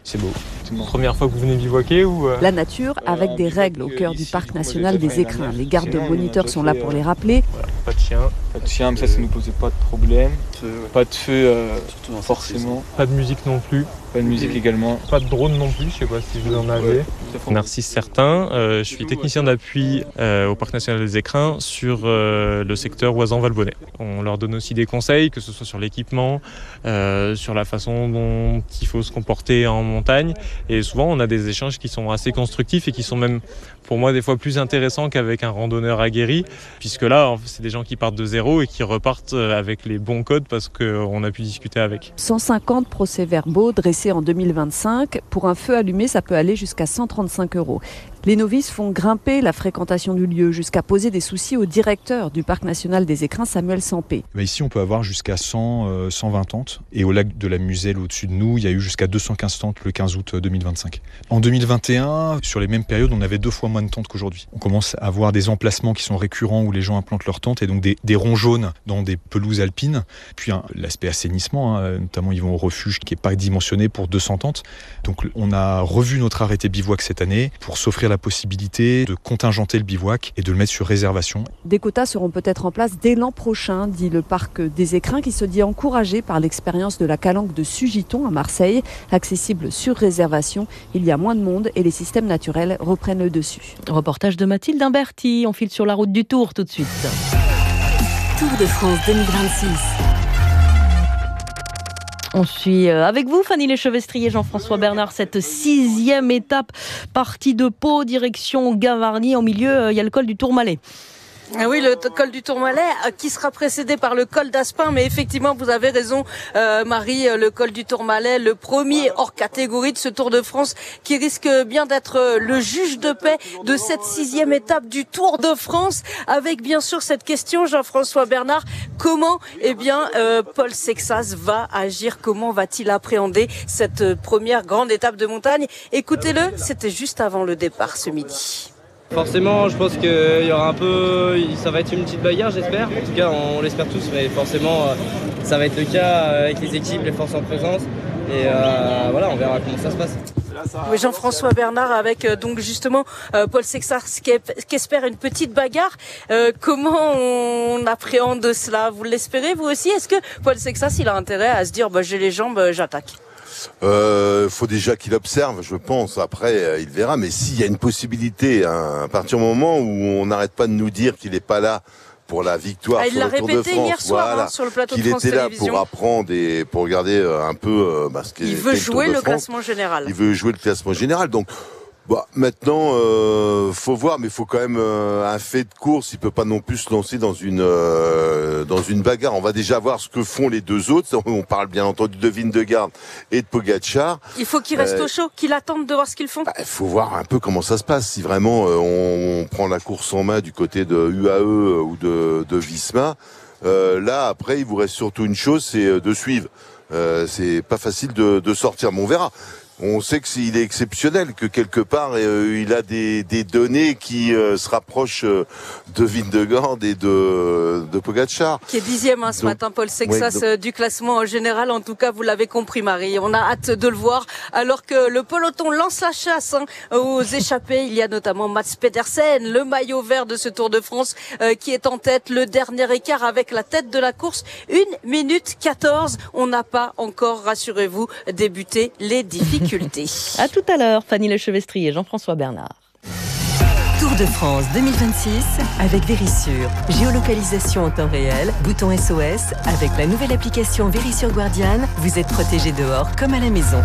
S5: C'est beau. C'est la première fois que vous venez bivouaquer ou euh...
S26: La nature avec des règles au cœur du parc national des Écrins. Les gardes moniteurs sont là pour les rappeler.
S5: Voilà, pas de chien. Pas de chien, mais ça, ça ne nous posait pas de problème. Pas de feu, euh, forcément. Pas de musique non plus. Pas de musique également. Pas de drone non plus, je sais pas si vous en avez. Ouais. Narcisse Certain, euh, je suis technicien d'appui euh, au Parc National des Écrins sur euh, le secteur Oisan-Valbonnet. On leur donne aussi des conseils, que ce soit sur l'équipement, euh, sur la façon dont il faut se comporter en montagne. Et souvent, on a des échanges qui sont assez constructifs et qui sont même, pour moi, des fois plus intéressants qu'avec un randonneur aguerri, puisque là, c'est des gens qui partent de zéro et qui repartent avec les bons codes parce qu'on a pu discuter avec.
S26: cent cinquante procès-verbaux dressés en deux mille vingt-cinq. Pour un feu allumé, ça peut aller jusqu'à cent trente-cinq euros. Les novices font grimper la fréquentation du lieu jusqu'à poser des soucis au directeur du Parc National des Écrins, Samuel Sampé.
S7: Ici, on peut avoir jusqu'à cent, euh, cent vingt tentes. Et au lac de la Muselle, au-dessus de nous, il y a eu jusqu'à deux cent quinze tentes le quinze août deux mille vingt-cinq. En deux mille vingt et un, sur les mêmes périodes, on avait deux fois moins de tentes qu'aujourd'hui. On commence à avoir des emplacements qui sont récurrents où les gens implantent leurs tentes et donc des, des ronds jaunes dans des pelouses alpines. Puis hein, l'aspect assainissement, hein, notamment ils vont au refuge qui n'est pas dimensionné pour deux cents tentes. Donc on a revu notre arrêté bivouac cette année pour s'offrir la possibilité de contingenter le bivouac et de le mettre sur réservation.
S26: Des quotas seront peut-être en place dès l'an prochain, dit le Parc des Écrins, qui se dit encouragé par l'expérience de la calanque de Sugiton à Marseille. Accessible sur réservation, il y a moins de monde et les systèmes naturels reprennent le dessus.
S4: Reportage de Mathilde Imberti. On file sur la route du Tour tout de suite.
S3: Tour de France deux mille vingt-six.
S4: On suit avec vous, Fanny Lechevestrier et Jean-François Bernard, cette sixième étape, partie de Pau, direction Gavarnie. Au milieu, il y a le col du Tourmalet.
S8: Oui, le col du Tourmalet qui sera précédé par le col d'Aspin, mais effectivement, vous avez raison, euh, Marie, le col du Tourmalet, le premier hors catégorie de ce Tour de France, qui risque bien d'être le juge de paix de cette sixième étape du Tour de France, avec bien sûr cette question, Jean-François Bernard, comment, eh bien, euh, Paul Sexas va agir, comment va-t-il appréhender cette première grande étape de montagne? Écoutez-le, c'était juste avant le départ ce midi.
S9: Forcément, je pense qu'il y aura un peu, ça va être une petite bagarre, j'espère. En tout cas, on l'espère tous, mais forcément, ça va être le cas avec les équipes, les forces en présence. Et euh, voilà, on verra comment ça se passe.
S8: Oui, Jean-François Bernard avec euh, donc justement euh, Paul Sexas qui, qui espère une petite bagarre. Euh, comment on appréhende cela? Vous l'espérez vous aussi? Est-ce que Paul Sexas il a intérêt à se dire bah, j'ai les jambes, euh, j'attaque?
S11: Il euh, faut déjà qu'il observe, je pense. Après, euh, il verra. Mais s'il y a une possibilité, hein, à partir du moment où on n'arrête pas de nous dire qu'il n'est pas là pour la victoire ah, sur le Tour de France,
S8: hier soir,
S11: voilà,
S8: hein, sur le plateau
S11: qu'il
S8: de France
S11: était là
S8: Télévisions.
S11: pour apprendre et pour regarder euh, un peu euh, bah, ce qu'est
S8: il veut jouer
S11: le,
S8: le
S11: le
S8: classement général.
S11: Il veut jouer le classement général. Donc, bah, maintenant, euh, faut voir, mais il faut quand même euh, un fait de course. Il peut pas non plus se lancer dans une euh, dans une bagarre. On va déjà voir ce que font les deux autres. On parle bien entendu de Vingegaard et de Pogačar.
S8: Il faut qu'il reste euh, au chaud, qu'il attende de voir ce qu'ils font.
S11: Il bah, faut voir un peu comment ça se passe. Si vraiment euh, on, on prend la course en main du côté de U A E ou de, de Visma, euh, là après il vous reste surtout une chose, c'est de suivre. Euh, c'est pas facile de, de sortir, mais on verra. On sait qu'il est exceptionnel, que quelque part euh, il a des, des données qui euh, se rapprochent euh, de Vingegaard et de, de Pogačar.
S8: Qui est dixième hein, ce donc, matin, Paul Sexas, ouais, donc... du classement en général. En tout cas, vous l'avez compris, Marie. On a hâte de le voir. Alors que le peloton lance la chasse hein, aux échappés. Il y a notamment Mats Pedersen, le maillot vert de ce Tour de France, euh, qui est en tête. Le dernier écart avec la tête de la course, une minute quatorze. On n'a pas encore, rassurez-vous, débuté les difficultés.
S4: À tout à l'heure, Fanny Lechevestrier et Jean-François Bernard.
S3: Tour de France deux mille vingt-six avec Vérissure. Géolocalisation en temps réel, bouton S O S. Avec la nouvelle application Vérissure Guardian, vous êtes protégé dehors comme à la maison.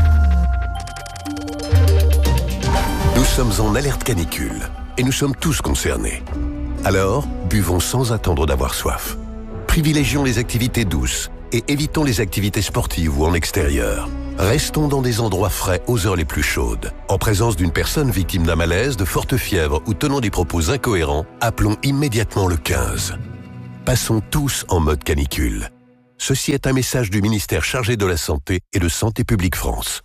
S12: Nous sommes en alerte canicule et nous sommes tous concernés. Alors, buvons sans attendre d'avoir soif. Privilégions les activités douces et évitons les activités sportives ou en extérieur. Restons dans des endroits frais aux heures les plus chaudes. En présence d'une personne victime d'un malaise, de forte fièvre ou tenant des propos incohérents, appelons immédiatement le quinze. Passons tous en mode canicule. Ceci est un message du ministère chargé de la Santé et de Santé publique France.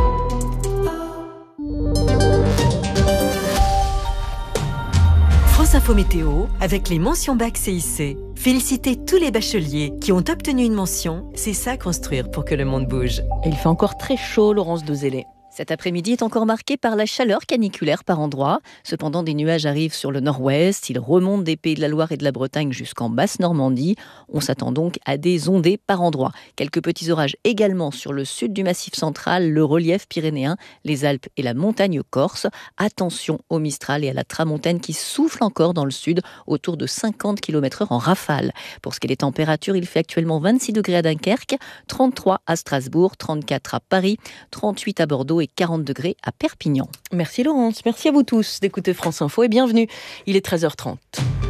S3: France France Info Météo avec les mentions bac C I C. Félicitez tous les bacheliers qui ont obtenu une mention. C'est ça construire pour que le monde bouge.
S4: Et il fait encore très chaud, Laurence Dezélé.
S2: Cet après-midi est encore marqué par la chaleur caniculaire par endroits. Cependant, des nuages arrivent sur le nord-ouest. Ils remontent des Pays de la Loire et de la Bretagne jusqu'en Basse-Normandie. On s'attend donc à des ondées par endroits. Quelques petits orages également sur le sud du Massif central, le relief pyrénéen, les Alpes et la montagne corse. Attention au Mistral et à la tramontane qui souffle encore dans le sud, autour de cinquante kilomètres heure en rafale. Pour ce qui est des températures, il fait actuellement vingt-six degrés à Dunkerque, trente-trois à Strasbourg, trente-quatre à Paris, trente-huit à Bordeaux et quarante degrés à Perpignan.
S4: Merci Laurence, merci à vous tous d'écouter France Info et bienvenue. Il est treize heures trente.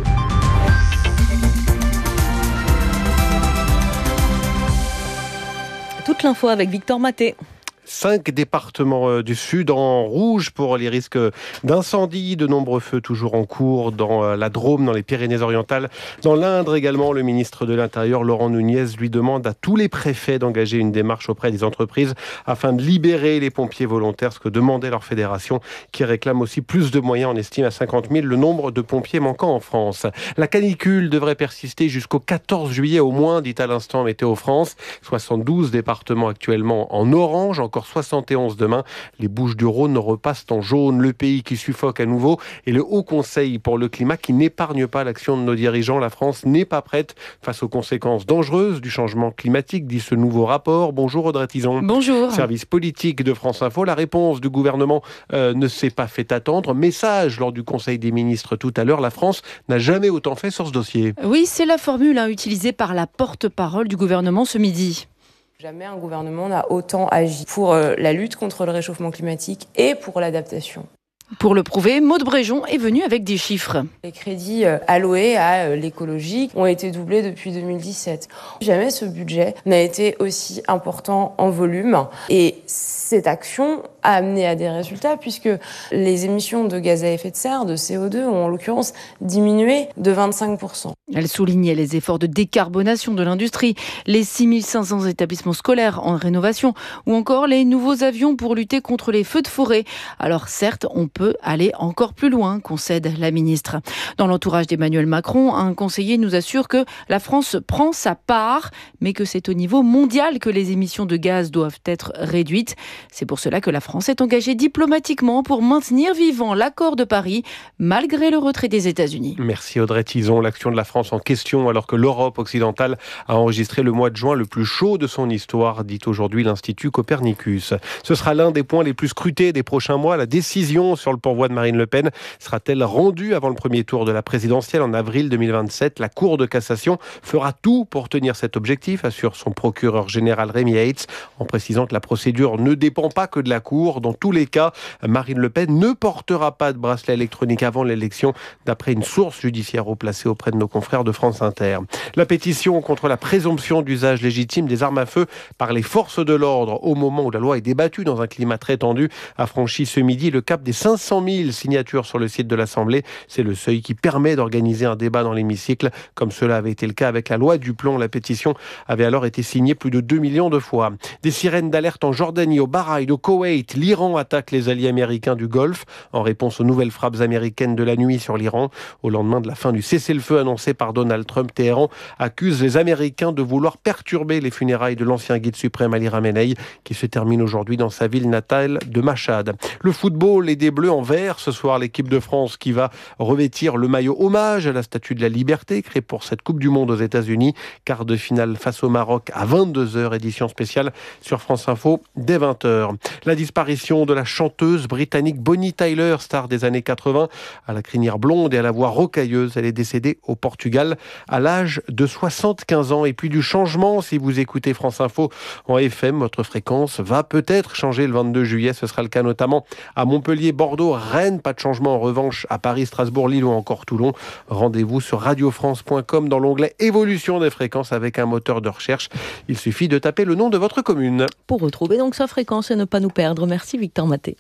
S4: Toute l'info avec Victor Maté.
S10: Cinq départements du sud en rouge pour les risques d'incendie. De nombreux feux toujours en cours dans la Drôme, dans les Pyrénées-Orientales. Dans l'Indre également, le ministre de l'Intérieur, Laurent Nunez, lui demande à tous les préfets d'engager une démarche auprès des entreprises afin de libérer les pompiers volontaires, ce que demandait leur fédération, qui réclame aussi plus de moyens. On estime à cinquante mille le nombre de pompiers manquants en France. La canicule devrait persister jusqu'au quatorze juillet au moins, dit à l'instant Météo France. soixante-douze départements actuellement en orange, encore soixante et onze demain. Les Bouches-du-Rhône repassent en jaune. Le pays qui suffoque à nouveau et le Haut Conseil pour le climat qui n'épargne pas l'action de nos dirigeants. La France n'est pas prête face aux conséquences dangereuses du changement climatique, dit ce nouveau rapport. Bonjour Audrey Tizon.
S4: Bonjour.
S10: Service politique de France Info. La réponse du gouvernement euh, ne s'est pas fait attendre. Message lors du Conseil des ministres tout à l'heure. La France n'a jamais autant fait sur ce dossier.
S13: Oui, c'est la formule hein, utilisée par la porte-parole du gouvernement ce midi.
S14: Jamais un gouvernement n'a autant agi pour la lutte contre le réchauffement climatique et pour l'adaptation.
S13: Pour le prouver, Maud Bréjon est venue avec des chiffres.
S14: Les crédits alloués à l'écologie ont été doublés depuis deux mille dix-sept. Jamais ce budget n'a été aussi important en volume. Et cette action a amené à des résultats puisque les émissions de gaz à effet de serre, de C O deux, ont en l'occurrence diminué de vingt-cinq pour cent.
S13: Elle soulignait les efforts de décarbonation de l'industrie, les six mille cinq cents établissements scolaires en rénovation ou encore les nouveaux avions pour lutter contre les feux de forêt. Alors certes, on peut aller encore plus loin, concède la ministre. Dans l'entourage d'Emmanuel Macron, un conseiller nous assure que la France prend sa part, mais que c'est au niveau mondial que les émissions de gaz doivent être réduites. C'est pour cela que la France est engagée diplomatiquement pour maintenir vivant l'accord de Paris, malgré le retrait des États-Unis.
S10: Merci Audrey Tizon. L'action de la France en question, alors que l'Europe occidentale a enregistré le mois de juin le plus chaud de son histoire, dit aujourd'hui l'Institut Copernicus. Ce sera l'un des points les plus scrutés des prochains mois. La décision sur le pourvoi de Marine Le Pen sera-t-elle rendue avant le premier tour de la présidentielle en avril deux mille vingt-sept? La Cour de cassation fera tout pour tenir cet objectif, assure son procureur général Rémi Heitz, en précisant que la procédure ne dépend pas que de la Cour. Dans tous les cas, Marine Le Pen ne portera pas de bracelet électronique avant l'élection, d'après une source judiciaire haut placée auprès de nos confrères de France Inter. La pétition contre la présomption d'usage légitime des armes à feu par les forces de l'ordre au moment où la loi est débattue dans un climat très tendu a franchi ce midi le cap des cinq cent mille signatures sur le site de l'Assemblée. C'est le seuil qui permet d'organiser un débat dans l'hémicycle, comme cela avait été le cas avec la loi du plomb. La pétition avait alors été signée plus de deux millions de fois. Des sirènes d'alerte en Jordanie, au Bahreïn, au Koweït. L'Iran attaque les alliés américains du Golfe en réponse aux nouvelles frappes américaines de la nuit sur l'Iran. Au lendemain de la fin du cessez-le-feu annoncé par Donald Trump, Téhéran accuse les Américains de vouloir perturber les funérailles de l'ancien guide suprême Ali Khamenei, qui se termine aujourd'hui dans sa ville natale de Mashhad. Le football et des Bleus en vert. Ce soir, l'équipe de France qui va revêtir le maillot hommage à la Statue de la Liberté, créée pour cette Coupe du Monde aux États-Unis. Quart de finale face au Maroc à vingt-deux heures, édition spéciale sur France Info dès vingt heures. La disparition de la chanteuse britannique Bonnie Tyler, star des années quatre-vingts, à la crinière blonde et à la voix rocailleuse. Elle est décédée au Portugal à l'âge de soixante-quinze ans. Et puis du changement, si vous écoutez France Info en F M, votre fréquence va peut-être changer le vingt-deux juillet. Ce sera le cas notamment à Montpellier, Bordeaux, Rennes. Pas de changement en revanche à Paris, Strasbourg, Lille ou encore Toulon. Rendez-vous sur radio france point com dans l'onglet évolution des fréquences avec un moteur de recherche. Il suffit de taper le nom de votre commune.
S4: Pour retrouver donc sa fréquence et ne pas nous perdre. Merci Victor Maté.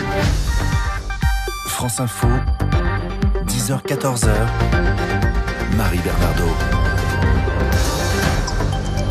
S1: France Info, dix heures quatorze heures, Marie Bernardo.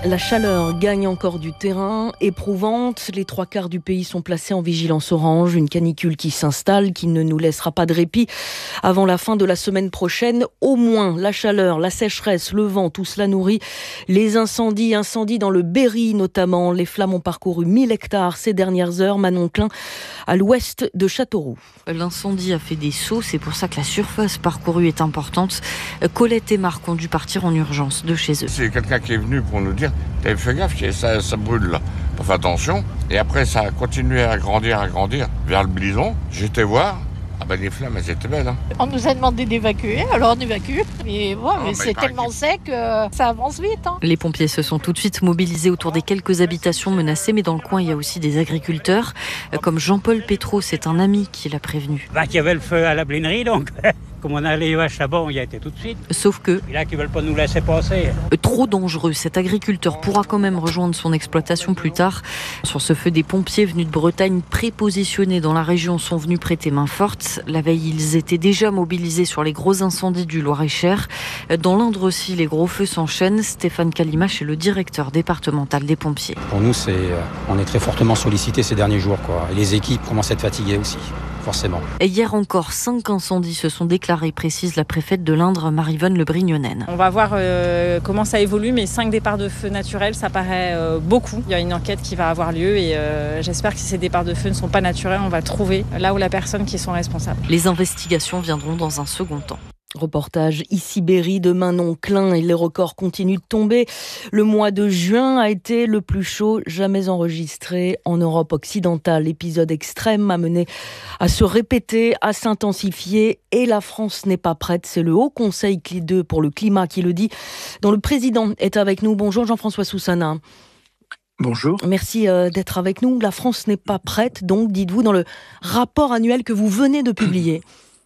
S4: La chaleur gagne encore du terrain, éprouvante. Les trois quarts du pays sont placés en vigilance orange. Une canicule qui s'installe, qui ne nous laissera pas de répit avant la fin de la semaine prochaine. Au moins, la chaleur, la sécheresse, le vent, tout cela nourrit les incendies. Incendies dans le Berry notamment. Les flammes ont parcouru mille hectares ces dernières heures. Manon Klein, à l'ouest de Châteauroux.
S15: L'incendie a fait des sauts, c'est pour ça que la surface parcourue est importante. Colette et Marc ont dû partir en urgence de chez eux.
S16: C'est quelqu'un qui est venu pour nous dire « T'avais fait gaffe, ça, ça brûle là, pour faire attention ». Et après ça a continué à grandir, à grandir vers le Blison. J'étais voir, ah ben les flammes elles étaient belles. Hein.
S17: On nous a demandé d'évacuer, alors on évacue. Mais, bon, mais, mais c'est tellement qu'il... sec que ça avance vite. Hein.
S15: Les pompiers se sont tout de suite mobilisés autour des quelques habitations menacées, mais dans le coin il y a aussi des agriculteurs. Comme Jean-Paul Pétro, c'est un ami qui l'a prévenu.
S18: Bah, il y avait le feu à la blinerie donc... Comme on a les vaches là-bas, on y a été tout de suite.
S15: Sauf que...
S18: Et là, qui veulent pas nous laisser passer.
S15: Trop dangereux. Cet agriculteur pourra quand même rejoindre son exploitation plus tard. Sur ce feu, des pompiers venus de Bretagne prépositionnés dans la région sont venus prêter main forte. La veille, ils étaient déjà mobilisés sur les gros incendies du Loir-et-Cher. Dans l'Indre aussi, les gros feux s'enchaînent. Stéphane Calimache est le directeur départemental des pompiers.
S19: Pour nous, c'est, on est très fortement sollicités ces derniers jours, quoi. Et les équipes commencent à être fatiguées aussi. Forcément.
S15: Et hier encore, cinq incendies se sont déclarés, précise la préfète de l'Indre, Maryvonne Le Brignonen.
S21: On va voir euh, comment ça évolue, mais cinq départs de feu naturels, ça paraît euh, beaucoup. Il y a une enquête qui va avoir lieu et euh, j'espère que si ces départs de feu ne sont pas naturels, on va trouver là où la personne qui sont responsables.
S15: Les investigations viendront dans un second temps.
S4: Reportage ici Berry de Manon Klein et les records continuent de tomber. Le mois de juin a été le plus chaud jamais enregistré en Europe occidentale. L'épisode extrême a mené à se répéter, à s'intensifier et la France n'est pas prête. C'est le Haut Conseil C L I deux pour le climat qui le dit, dont le président est avec nous. Bonjour Jean-François Soussana.
S24: Bonjour.
S4: Merci d'être avec nous. La France n'est pas prête, donc dites-vous dans le rapport annuel que vous venez de publier.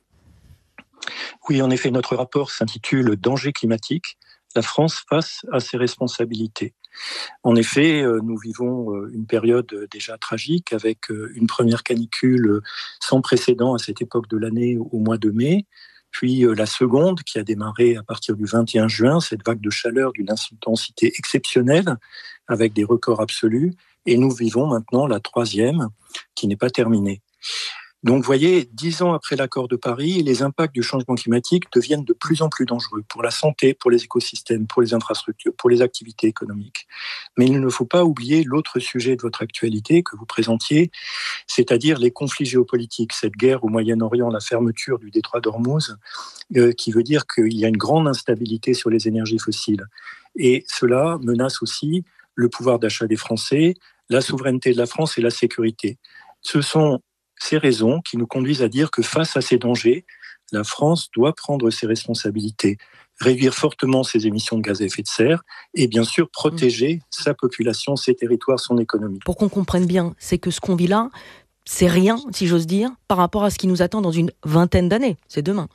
S24: Oui, en effet, notre rapport s'intitule « Danger climatique, la France face à ses responsabilités ». En effet, nous vivons une période déjà tragique avec une première canicule sans précédent à cette époque de l'année au mois de mai, puis la seconde qui a démarré à partir du vingt et un juin, cette vague de chaleur d'une intensité exceptionnelle avec des records absolus, et nous vivons maintenant la troisième qui n'est pas terminée. Donc, vous voyez, dix ans après l'accord de Paris, les impacts du changement climatique deviennent de plus en plus dangereux pour la santé, pour les écosystèmes, pour les infrastructures, pour les activités économiques. Mais il ne faut pas oublier l'autre sujet de votre actualité que vous présentiez, c'est-à-dire les conflits géopolitiques, cette guerre au Moyen-Orient, la fermeture du détroit d'Ormuz, euh, qui veut dire qu'il y a une grande instabilité sur les énergies fossiles. Et cela menace aussi le pouvoir d'achat des Français, la souveraineté de la France et la sécurité. Ce sont ces raisons qui nous conduisent à dire que face à ces dangers, la France doit prendre ses responsabilités, réduire fortement ses émissions de gaz à effet de serre et bien sûr protéger mmh. sa population, ses territoires, son économie.
S4: Pour qu'on comprenne bien, c'est que ce qu'on vit là, c'est rien, si j'ose dire, par rapport à ce qui nous attend dans une vingtaine d'années, c'est demain.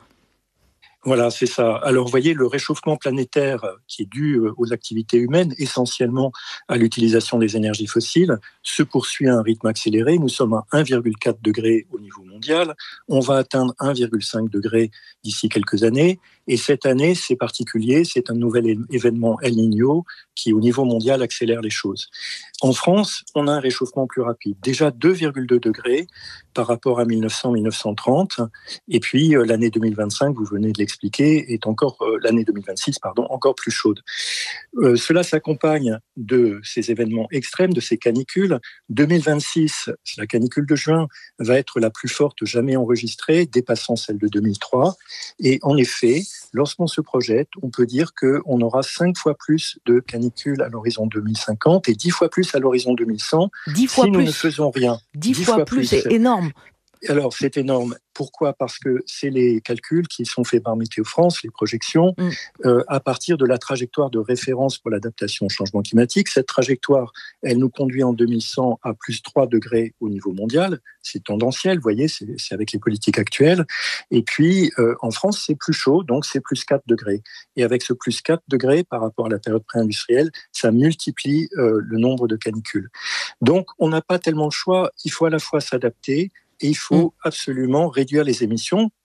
S24: Voilà, c'est ça. Alors, vous voyez, le réchauffement planétaire qui est dû aux activités humaines, essentiellement à l'utilisation des énergies fossiles, se poursuit à un rythme accéléré. Nous sommes à un virgule quatre degré au niveau mondial. On va atteindre un virgule cinq degré d'ici quelques années. Et cette année, c'est particulier, c'est un nouvel événement El Niño qui, au niveau mondial, accélère les choses. En France, on a un réchauffement plus rapide. Déjà deux virgule deux degrés par rapport à mille neuf cents à mille neuf cent trente. Et puis, euh, l'année deux mille vingt-cinq, vous venez de l'expliquer, est encore, euh, l'année deux mille vingt-six, pardon, encore plus chaude. Euh, cela s'accompagne de ces événements extrêmes, de ces canicules. deux mille vingt-six, la canicule de juin, va être la plus forte jamais enregistrée, dépassant celle de deux mille trois. Et en effet, lorsqu'on se projette, on peut dire qu'on aura cinq fois plus de canicules à l'horizon deux mille cinquante et dix fois plus à l'horizon deux mille cent
S4: dix fois
S24: si nous
S4: plus.
S24: ne faisons rien.
S4: dix fois, fois plus, c'est énorme.
S24: Alors, c'est énorme. Pourquoi ? Parce que c'est les calculs qui sont faits par Météo France, les projections, mmh. euh, à partir de la trajectoire de référence pour l'adaptation au changement climatique. Cette trajectoire, elle nous conduit en deux mille cent à plus trois degrés au niveau mondial. C'est tendanciel, vous voyez, c'est, c'est avec les politiques actuelles. Et puis, euh, en France, c'est plus chaud, donc c'est plus quatre degrés. Et avec ce plus quatre degrés par rapport à la période pré-industrielle, ça multiplie euh, le nombre de canicules. Donc, on n'a pas tellement le choix. Il faut à la fois s'adapter, et il faut absolument réduire les émissions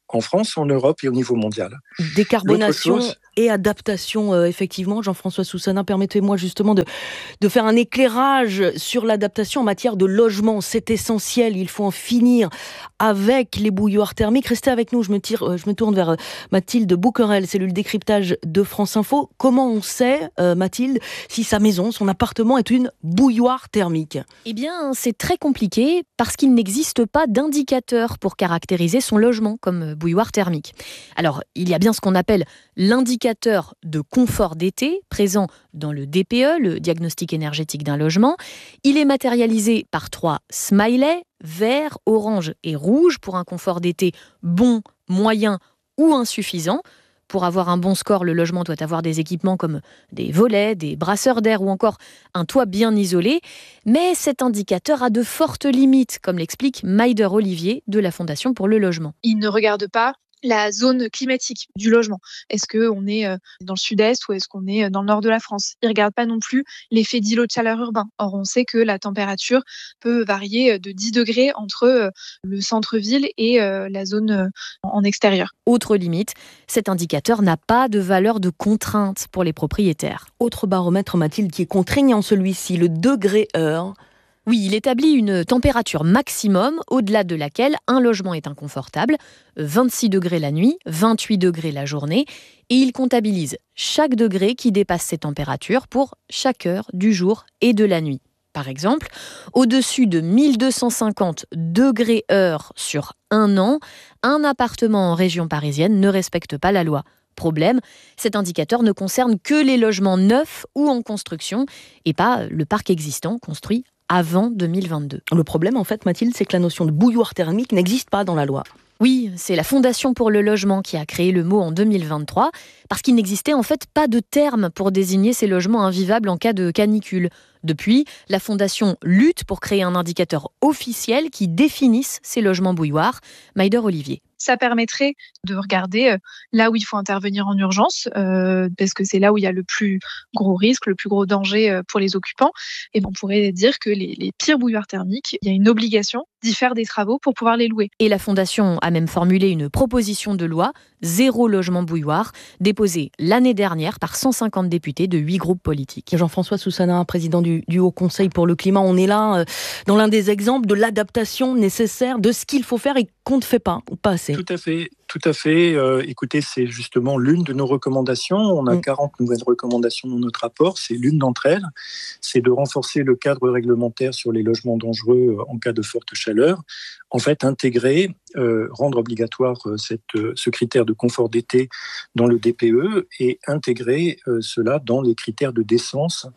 S24: en France, en Europe et au niveau mondial.
S4: Décarbonation et adaptation, euh, effectivement. Jean-François Soussanin, permettez-moi justement de, de faire un éclairage sur l'adaptation en matière de logement. C'est essentiel, il faut en finir avec les bouilloires thermiques. Restez avec nous, je me, tire, je me tourne vers Mathilde Bouquerel, cellule décryptage de France Info. Comment on sait, euh, Mathilde, si sa maison, son appartement est une bouilloire thermique ?
S2: Eh bien, c'est très compliqué parce qu'il n'existe pas d'indicateur pour caractériser son logement comme bouilloire thermique. Alors, il y a bien ce qu'on appelle l'indicateur de confort d'été, présent dans le D P E, le diagnostic énergétique d'un logement. Il est matérialisé par trois smileys, vert, orange et rouge, pour un confort d'été bon, moyen ou insuffisant. Pour avoir un bon score, le logement doit avoir des équipements comme des volets, des brasseurs d'air ou encore un toit bien isolé. Mais cet indicateur a de fortes limites, comme l'explique Maïder Olivier de la Fondation pour le logement.
S5: Il ne regarde pas la zone climatique du logement. Est-ce qu'on est dans le sud-est ou est-ce qu'on est dans le nord de la France ? Il ne regarde pas non plus l'effet d'îlot de chaleur urbain. Or, on sait que la température peut varier de dix degrés entre le centre-ville et la zone en extérieur.
S2: Autre limite, cet indicateur n'a pas de valeur de contrainte pour les propriétaires.
S4: Autre baromètre, Mathilde, qui est contraignant celui-ci, le degré heure.
S2: Oui, il établit une température maximum au-delà de laquelle un logement est inconfortable, vingt-six degrés la nuit, vingt-huit degrés la journée, et il comptabilise chaque degré qui dépasse ces températures pour chaque heure du jour et de la nuit. Par exemple, au-dessus de mille deux cent cinquante degrés heure sur un an, un appartement en région parisienne ne respecte pas la loi. Problème, cet indicateur ne concerne que les logements neufs ou en construction et pas le parc existant construit avant deux mille vingt-deux.
S4: Le problème, en fait, Mathilde, c'est que la notion de bouilloire thermique n'existe pas dans la loi.
S2: Oui, c'est la Fondation pour le logement qui a créé le mot en deux mille vingt-trois, parce qu'il n'existait en fait pas de terme pour désigner ces logements invivables en cas de canicule. Depuis, la Fondation lutte pour créer un indicateur officiel qui définisse ces logements bouilloires. Maïder Olivier.
S5: Ça permettrait de regarder là où il faut intervenir en urgence, euh, parce que c'est là où il y a le plus gros risque, le plus gros danger pour les occupants. Et on pourrait dire que les, les pires bouilloires thermiques, il y a une obligation d'y faire des travaux pour pouvoir les louer.
S2: Et la Fondation a même formulé une proposition de loi, zéro logement bouilloire, déposée l'année dernière par cent cinquante députés de huit groupes politiques.
S4: Jean-François Soussanin, président du, du Haut Conseil pour le climat, on est là euh, dans l'un des exemples de l'adaptation nécessaire, de ce qu'il faut faire et qu'on ne fait pas, ou pas assez.
S24: Tout à fait, tout à fait. Euh, écoutez, c'est justement l'une de nos recommandations. On a mmh. quarante nouvelles recommandations dans notre rapport. C'est l'une d'entre elles. C'est de renforcer le cadre réglementaire sur les logements dangereux en cas de forte chaleur. En fait, intégrer, euh, rendre obligatoire cette, ce critère de confort d'été dans le D P E et intégrer euh, cela dans les critères de décence,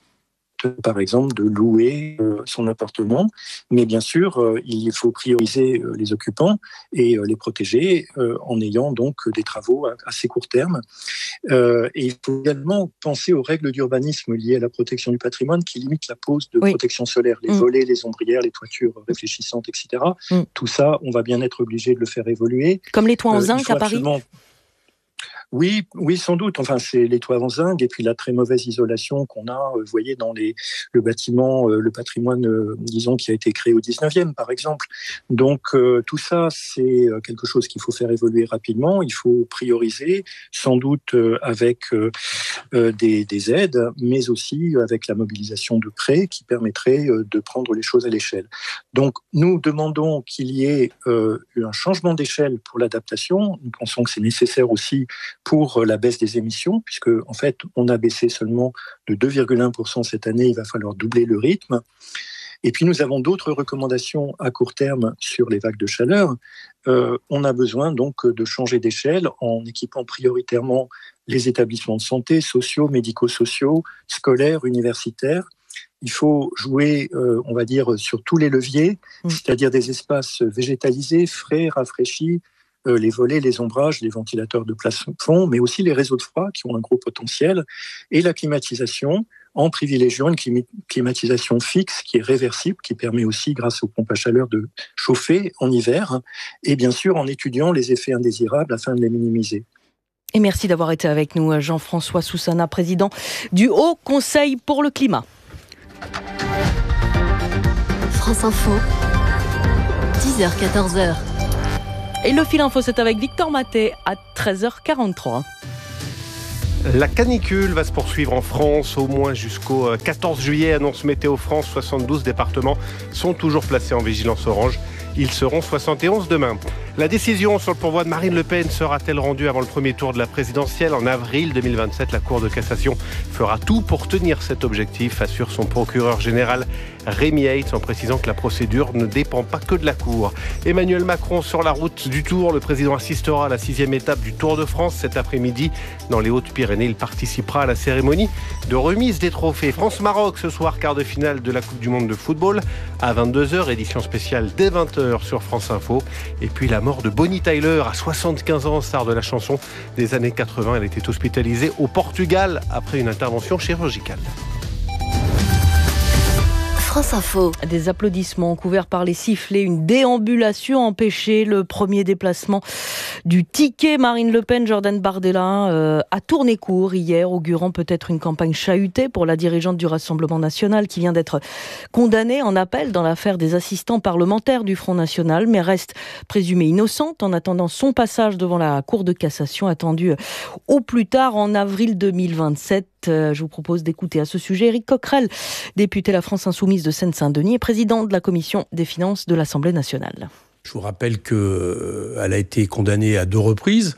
S24: par exemple, de louer euh, son appartement. Mais bien sûr, euh, il faut prioriser euh, les occupants et euh, les protéger euh, en ayant donc des travaux à assez court terme. Euh, et il faut également penser aux règles d'urbanisme liées à la protection du patrimoine qui limitent la pose de oui. protection solaire, les mmh. volets, les ombrières, les toitures réfléchissantes, et cetera. Mmh. Tout ça, on va bien être obligé de le faire évoluer.
S4: Comme les toits en zinc
S24: euh,
S4: à Paris
S24: absolument... Oui, oui, sans doute. Enfin, c'est les toits en zinc et puis la très mauvaise isolation qu'on a, vous voyez, dans les, le bâtiment, le patrimoine, disons, qui a été créé au dix-neuvième, par exemple. Donc, euh, tout ça, c'est quelque chose qu'il faut faire évoluer rapidement. Il faut prioriser, sans doute euh, avec euh, des, des aides, mais aussi avec la mobilisation de prêts qui permettrait euh, de prendre les choses à l'échelle. Donc, nous demandons qu'il y ait euh, un changement d'échelle pour l'adaptation. Nous pensons que c'est nécessaire aussi pour la baisse des émissions, puisque en fait, on a baissé seulement de deux virgule un pour cent cette année, il va falloir doubler le rythme. Et puis, nous avons d'autres recommandations à court terme sur les vagues de chaleur. Euh, on a besoin donc de changer d'échelle en équipant prioritairement les établissements de santé, sociaux, médico-sociaux, scolaires, universitaires. Il faut jouer, euh, on va dire, sur tous les leviers, mmh. c'est-à-dire des espaces végétalisés, frais, rafraîchis, les volets, les ombrages, les ventilateurs de plafond, mais aussi les réseaux de froid qui ont un gros potentiel, et la climatisation en privilégiant une climatisation fixe qui est réversible, qui permet aussi, grâce aux pompes à chaleur, de chauffer en hiver, et bien sûr en étudiant les effets indésirables afin de les minimiser.
S4: Et merci d'avoir été avec nous, Jean-François Soussanin, président du Haut Conseil pour le climat.
S2: France Info, dix heures quatorze.
S4: Et le fil info, c'est avec Victor Maté à treize heures quarante-trois.
S10: La canicule va se poursuivre en France au moins jusqu'au quatorze juillet, annonce Météo France. soixante-douze départements sont toujours placés en vigilance orange. Ils seront soixante et onze demain. La décision sur le pourvoi de Marine Le Pen sera-t-elle rendue avant le premier tour de la présidentielle ? En avril deux mille vingt-sept, la Cour de cassation fera tout pour tenir cet objectif, assure son procureur général Rémi Heitz, en précisant que la procédure ne dépend pas que de la Cour. Emmanuel Macron sur la route du Tour. Le président assistera à la sixième étape du Tour de France cet après-midi. Dans les Hautes-Pyrénées, il participera à la cérémonie de remise des trophées. France-Maroc ce soir, quart de finale de la Coupe du Monde de football. À vingt-deux heures, édition spéciale dès vingt heures sur France Info. Et puis la mort de Bonnie Tyler à soixante-quinze ans, star de la chanson des années quatre-vingts. Elle était hospitalisée au Portugal après une intervention chirurgicale.
S4: France Info. Des applaudissements couverts par les sifflets, une déambulation empêchée, le premier déplacement du ticket Marine Le Pen, Jordan Bardella euh, a tourné court hier, augurant peut-être une campagne chahutée pour la dirigeante du Rassemblement National qui vient d'être condamnée en appel dans l'affaire des assistants parlementaires du Front National, mais reste présumée innocente en attendant son passage devant la Cour de cassation attendue au plus tard en avril deux mille vingt-sept. Je vous propose d'écouter à ce sujet Éric Coquerel, député La France Insoumise de Seine-Saint-Denis et président de la Commission des finances de l'Assemblée nationale.
S6: Je vous rappelle qu'elle a été condamnée à deux reprises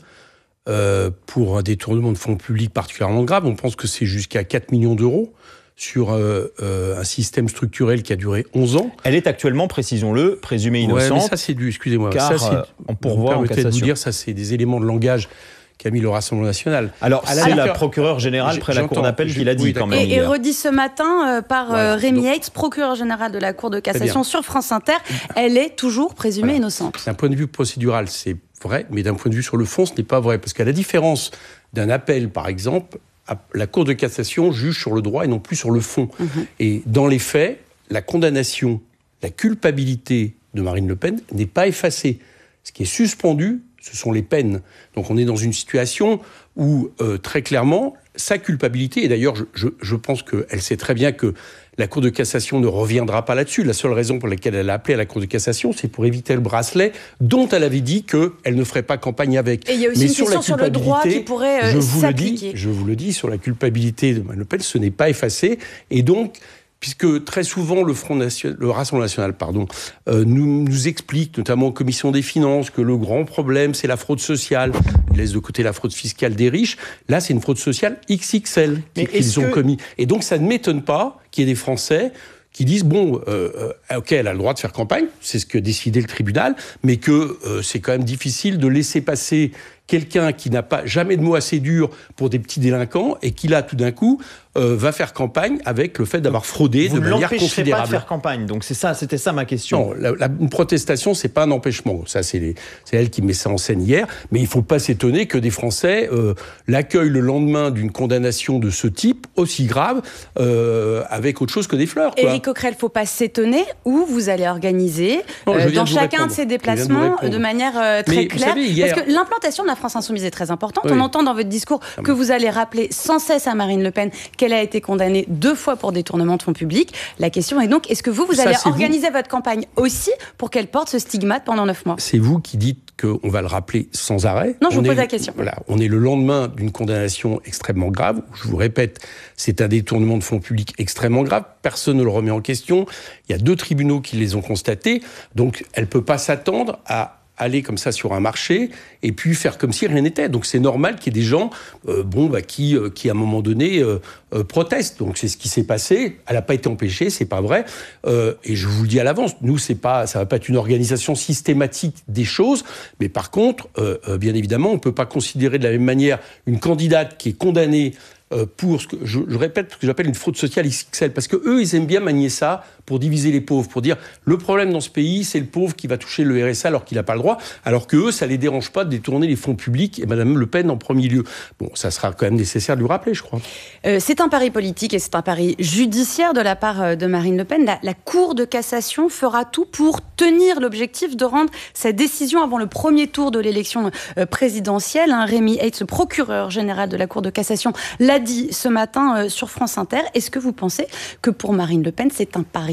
S6: euh, pour un détournement de fonds publics particulièrement grave. On pense que c'est jusqu'à quatre millions d'euros sur euh, euh, un système structurel qui a duré onze ans.
S7: Elle est actuellement, précisons-le, présumée innocente.
S6: Ouais, mais ça c'est du, excusez-moi,
S7: car
S6: ça c'est,
S7: euh, on pourvoit en cassation.
S6: De vous dire, ça c'est des éléments de langage qu'a mis le Rassemblement National.
S7: Alors, c'est
S6: Alors,
S7: la procureure générale près la Cour d'appel qui l'a dit oui, quand même.
S20: Et, et redit ce matin euh, par voilà. euh, Rémi Heitz, procureur général de la Cour de cassation sur France Inter, elle est toujours présumée voilà. innocente.
S6: D'un point de vue procédural, c'est vrai, mais d'un point de vue sur le fond, ce n'est pas vrai. Parce qu'à la différence d'un appel, par exemple, la Cour de cassation juge sur le droit et non plus sur le fond. Mm-hmm. Et dans les faits, la condamnation, la culpabilité de Marine Le Pen n'est pas effacée. Ce qui est suspendu, ce sont les peines. Donc on est dans une situation où, euh, très clairement, sa culpabilité, et d'ailleurs je, je, je pense qu'elle sait très bien que la Cour de cassation ne reviendra pas là-dessus. La seule raison pour laquelle elle a appelé à la Cour de cassation, c'est pour éviter le bracelet dont elle avait dit qu'elle ne ferait pas campagne avec.
S20: Et il y a aussi
S6: Mais
S20: une question sur le droit qui pourrait euh,
S6: je vous
S20: s'appliquer.
S6: Le dis, je vous le dis, sur la culpabilité de Marine Le Pen, ce n'est pas effacé. Et donc, puisque très souvent le Front National, le Rassemblement National, pardon, euh, nous, nous explique, notamment en commission des finances, que le grand problème c'est la fraude sociale. Ils laissent de côté la fraude fiscale des riches. Là, c'est une fraude sociale X X L qu'ils ont que... commis. Et donc, ça ne m'étonne pas qu'il y ait des Français qui disent bon, euh, euh, ok, elle a le droit de faire campagne, c'est ce que décidait le tribunal, mais que euh, c'est quand même difficile de laisser passer quelqu'un qui n'a pas jamais de mots assez durs pour des petits délinquants et qui là, tout d'un coup, euh, va faire campagne avec le fait d'avoir fraudé
S7: Vous
S6: de manière considérable. Vous
S7: ne l'empêchez pas de faire campagne, donc c'est ça, c'était ça ma question.
S6: Non, la, la, une protestation, c'est pas un empêchement. Ça, c'est, les, c'est elle qui met ça en scène hier. Mais il faut pas s'étonner que des Français euh, l'accueillent le lendemain d'une condamnation de ce type, aussi grave, euh, avec autre chose que des fleurs. Quoi.
S20: Éric Coquerel, il ne faut pas s'étonner où vous allez organiser non, euh, dans de chacun de ces déplacements de, de manière euh, très mais, claire. Savez, hier... Parce que l'implantation de la France Insoumise est très importante. Oui. On entend dans votre discours ah, que vous allez rappeler sans cesse à Marine Le Pen qu'elle a été condamnée deux fois pour détournement de fonds publics. La question est donc, est-ce que vous, vous Ça, allez organiser vous. votre campagne aussi pour qu'elle porte ce stigmate pendant neuf mois ?
S6: C'est vous qui dites qu'on va le rappeler sans arrêt.
S20: Non, je
S6: on
S20: vous pose
S6: est,
S20: la question.
S6: Voilà, on est le lendemain d'une condamnation extrêmement grave. Je vous répète, c'est un détournement de fonds publics extrêmement grave. Personne ne le remet en question. Il y a deux tribunaux qui les ont constatés. Donc, elle ne peut pas s'attendre à aller comme ça sur un marché et puis faire comme si rien n'était. Donc c'est normal qu'il y ait des gens euh, bon, bah, qui, euh, qui, à un moment donné, euh, euh, protestent. Donc c'est ce qui s'est passé. Elle n'a pas été empêchée, c'est pas vrai. Euh, et je vous le dis à l'avance, nous, c'est pas, ça ne va pas être une organisation systématique des choses. Mais par contre, euh, euh, bien évidemment, on ne peut pas considérer de la même manière une candidate qui est condamnée pour ce que je, je répète, ce que j'appelle une fraude sociale X X L, parce que eux, ils aiment bien manier ça pour diviser les pauvres, pour dire le problème dans ce pays, c'est le pauvre qui va toucher le R S A alors qu'il n'a pas le droit, alors que eux, ça les dérange pas de détourner les fonds publics et Madame Le Pen en premier lieu. Bon, ça sera quand même nécessaire de lui rappeler, je crois.
S20: Euh, c'est un pari politique et c'est un pari judiciaire de la part de Marine Le Pen. La, la Cour de cassation fera tout pour tenir l'objectif de rendre sa décision avant le premier tour de l'élection euh, présidentielle. Hein, Rémi Heitz, procureur général de la Cour de cassation, l'a dit ce matin euh, sur France Inter. Est-ce que vous pensez que pour Marine Le Pen, c'est un pari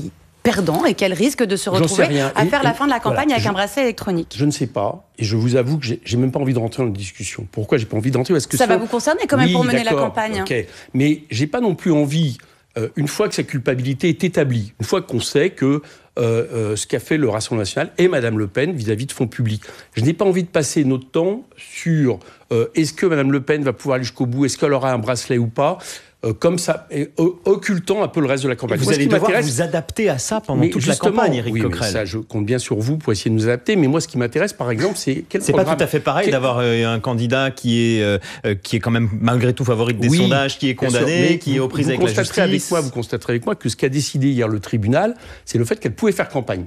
S20: perdant et qu'elle risque de se retrouver à faire et, la fin de la campagne voilà, avec je, un bracelet électronique.
S6: Je ne sais pas, et je vous avoue que j'ai, j'ai même pas envie de rentrer dans la discussion. Pourquoi j'ai pas envie d'entrer? Parce que
S20: ça, ça
S6: va
S20: vous concerner quand même oui, pour mener la campagne.
S6: Okay. Mais j'ai pas non plus envie, euh, une fois que sa culpabilité est établie, une fois qu'on sait que euh, euh, ce qu'a fait le Rassemblement national et Madame Le Pen vis-à-vis de fonds publics, je n'ai pas envie de passer notre temps sur euh, est-ce que Madame Le Pen va pouvoir aller jusqu'au bout, est-ce qu'elle aura un bracelet ou pas. Euh, comme ça, et, euh, occultant un peu le reste de la campagne.
S7: Et vous moi, allez devoir vous adapter à ça pendant toute la campagne, Éric
S6: oui,
S7: Coquerel.
S6: Ça, je compte bien sur vous pour essayer de nous adapter. Mais moi, ce qui m'intéresse, par exemple, c'est quel
S7: c'est
S6: programme...
S7: pas tout à fait pareil quel... d'avoir euh, un candidat qui est euh, qui est quand même malgré tout favorite des oui, sondages, qui est condamné, sûr, qui est aux prises avec la justice.
S6: Avec moi, vous constaterez avec moi que ce qu'a décidé hier le tribunal, c'est le fait qu'elle pouvait faire campagne.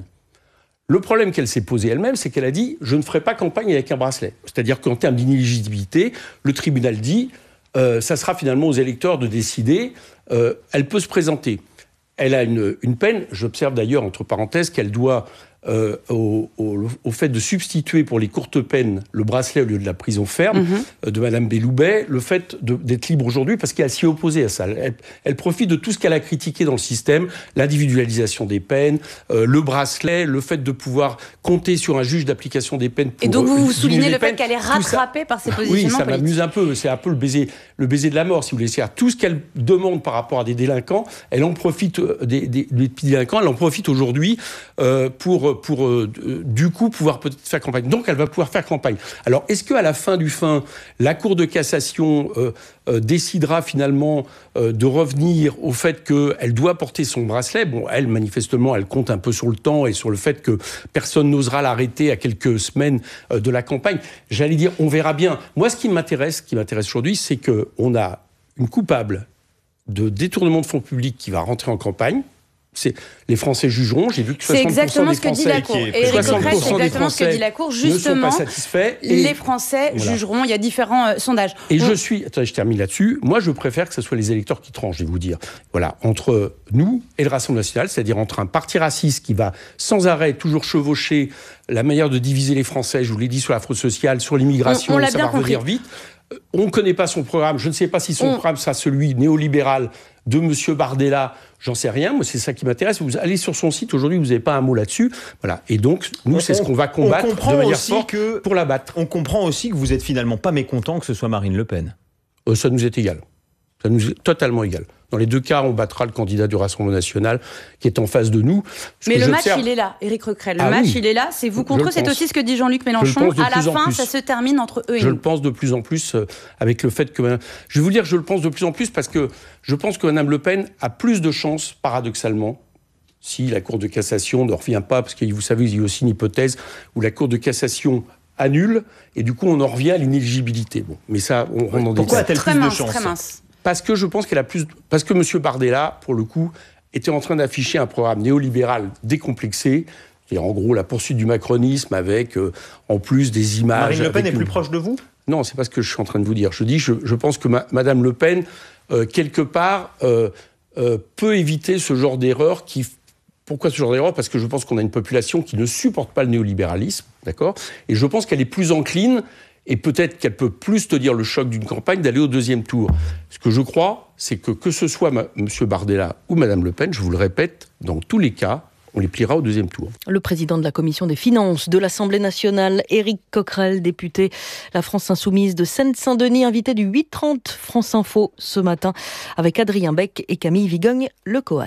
S6: Le problème qu'elle s'est posé elle-même, c'est qu'elle a dit « je ne ferai pas campagne avec un bracelet ». C'est-à-dire qu'en termes d'inéligibilité, le tribunal dit euh, « ça sera finalement aux électeurs de décider euh, ». Elle peut se présenter. Elle a une, une peine, j'observe d'ailleurs, entre parenthèses, qu'elle doit euh, au, au, au fait de substituer pour les courtes peines le bracelet au lieu de la prison ferme mm-hmm. euh, de Madame Belloubet, le fait de, d'être libre aujourd'hui, parce qu'elle s'y est opposée à ça. Elle, elle profite de tout ce qu'elle a critiqué dans le système, l'individualisation des peines, euh, le bracelet, le fait de pouvoir compter sur un juge d'application des peines pour
S20: et donc vous
S6: euh,
S20: vous soulignez le fait
S6: peines,
S20: qu'elle est rattrapée par ses positionnements
S6: oui, ça
S20: politiques.
S6: m'amuse un peu, c'est un peu le baiser, le baiser de la mort, si vous voulez. C'est-à-dire, tout ce qu'elle demande par rapport à des délinquants, elle en profite, des, des, des délinquants, elle en profite aujourd'hui euh, pour pour euh, du coup pouvoir peut-être faire campagne. Donc elle va pouvoir faire campagne. Alors est-ce qu'à la fin du fin, la Cour de cassation euh, euh, décidera finalement euh, de revenir au fait qu'elle doit porter son bracelet? Bon, elle manifestement, elle compte un peu sur le temps et sur le fait que personne n'osera l'arrêter à quelques semaines euh, de la campagne. J'allais dire, on verra bien. Moi, ce qui m'intéresse, ce qui m'intéresse aujourd'hui, c'est que on a une coupable de détournement de fonds publics qui va rentrer en campagne. C'est, les Français jugeront. J'ai vu que soixante pour cent
S20: c'est exactement
S6: des
S20: ce que dit la Cour. Et Éric Coquerel, c'est exactement ce que dit la Cour. Justement, les Français voilà. jugeront. Il y a différents euh, sondages.
S6: Et On... je suis... Attendez, je termine là-dessus. Moi, je préfère que ce soit les électeurs qui tranchent, je vais vous dire. Voilà, entre nous et le Rassemblement national, c'est-à-dire entre un parti raciste qui va sans arrêt toujours chevaucher la manière de diviser les Français, je vous l'ai dit, sur la fraude sociale, sur l'immigration,
S20: on, on
S6: ça va revenir vite. On ne connaît pas son programme. Je ne sais pas si son on... programme sera celui néolibéral de M. Bardella. J'en sais rien. Moi, c'est ça qui m'intéresse. Vous allez sur son site aujourd'hui, vous n'avez pas un mot là-dessus. Voilà. Et donc, nous, on, c'est ce qu'on va combattre de manière forte
S7: que,
S6: pour la battre.
S7: On comprend aussi que vous êtes finalement pas mécontent que ce soit Marine Le Pen.
S6: Euh, ça nous est égal. Ça nous est totalement égal. Dans les deux cas, on battra le candidat du Rassemblement national qui est en face de nous.
S20: Mais le match, il est là, Éric Coquerel. Le
S6: ah
S20: match,
S6: oui.
S20: il est là. C'est vous contre eux. C'est aussi ce que dit Jean-Luc Mélenchon. À la fin, ça se termine entre eux et
S6: je
S20: nous.
S6: Je le pense de plus en plus euh, avec le fait que... Je vais vous dire que je le pense de plus en plus parce que je pense que Mme Le Pen a plus de chances, paradoxalement, si la Cour de cassation ne revient pas, parce que vous savez, il y a aussi une hypothèse où la Cour de cassation annule, et du coup, on en revient à l'inéligibilité. Bon, mais ça, on rentre dans des...
S7: Pourquoi a-t-elle plus
S20: mince,
S7: de chances
S20: très mince.
S6: Parce que je pense qu'elle a plus... Parce que M. Bardella, pour le coup, était en train d'afficher un programme néolibéral décomplexé, et en gros la poursuite du macronisme avec, euh, en plus, des images...
S7: Marine Le Pen est
S6: une...
S7: plus proche de vous ?
S6: Non, c'est pas ce que je suis en train de vous dire. Je dis, je, je pense que ma, Mme Le Pen, euh, quelque part, euh, euh, peut éviter ce genre d'erreur qui... Pourquoi ce genre d'erreur ? Parce que je pense qu'on a une population qui ne supporte pas le néolibéralisme, d'accord ? Et je pense qu'elle est plus encline... Et peut-être qu'elle peut plus tenir le choc d'une campagne d'aller au deuxième tour. Ce que je crois, c'est que que ce soit ma, M. Bardella ou Mme Le Pen, je vous le répète, dans tous les cas, on les pliera au deuxième tour.
S4: Le président de la Commission des finances de l'Assemblée nationale, Éric Coquerel, député La France insoumise de Seine-Saint-Denis, invité du huit trente France Info ce matin, avec Adrien Beck et Camille Vigogne-Lecoat.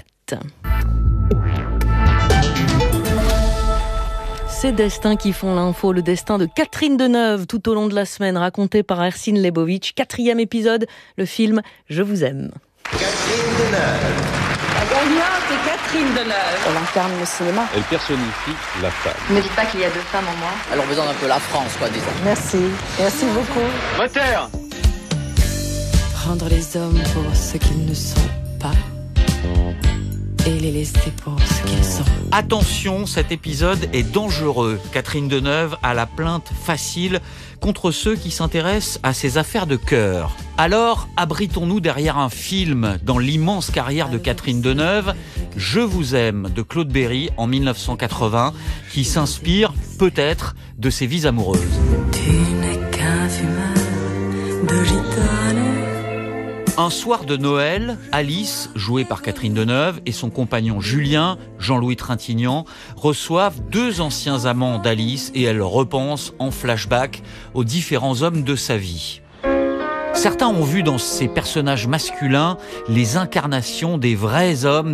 S4: Ces destins qui font l'info, le destin de Catherine Deneuve tout au long de la semaine, raconté par Ercine Lebovitch. Quatrième épisode, le film Je vous aime.
S9: Catherine Deneuve.
S11: La gagnante est Catherine Deneuve.
S22: Elle incarne le cinéma.
S23: Elle personnifie la femme.
S25: Ne me dites pas qu'il y a deux femmes en moi.
S26: Elle représente un peu la France, quoi, disons.
S22: Merci. Merci beaucoup.
S23: Moteur.
S3: Prendre les hommes pour ce qu'ils ne sont pas. Et les laisser pour ce qu'ils sont.
S27: Attention, cet épisode est dangereux. Catherine Deneuve a la plainte facile contre ceux qui s'intéressent à ses affaires de cœur. Alors, abritons-nous derrière un film dans l'immense carrière de Catherine Deneuve, Je vous aime de Claude Berry en mille neuf cent quatre-vingts, qui s'inspire peut-être de ses vies amoureuses.
S3: Tu n'es qu'un fumeur de gitane.
S27: Un soir de Noël, Alice, jouée par Catherine Deneuve, et son compagnon Julien, Jean-Louis Trintignant, reçoivent deux anciens amants d'Alice et elle repense en flashback aux différents hommes de sa vie. Certains ont vu dans ces personnages masculins les incarnations des vrais hommes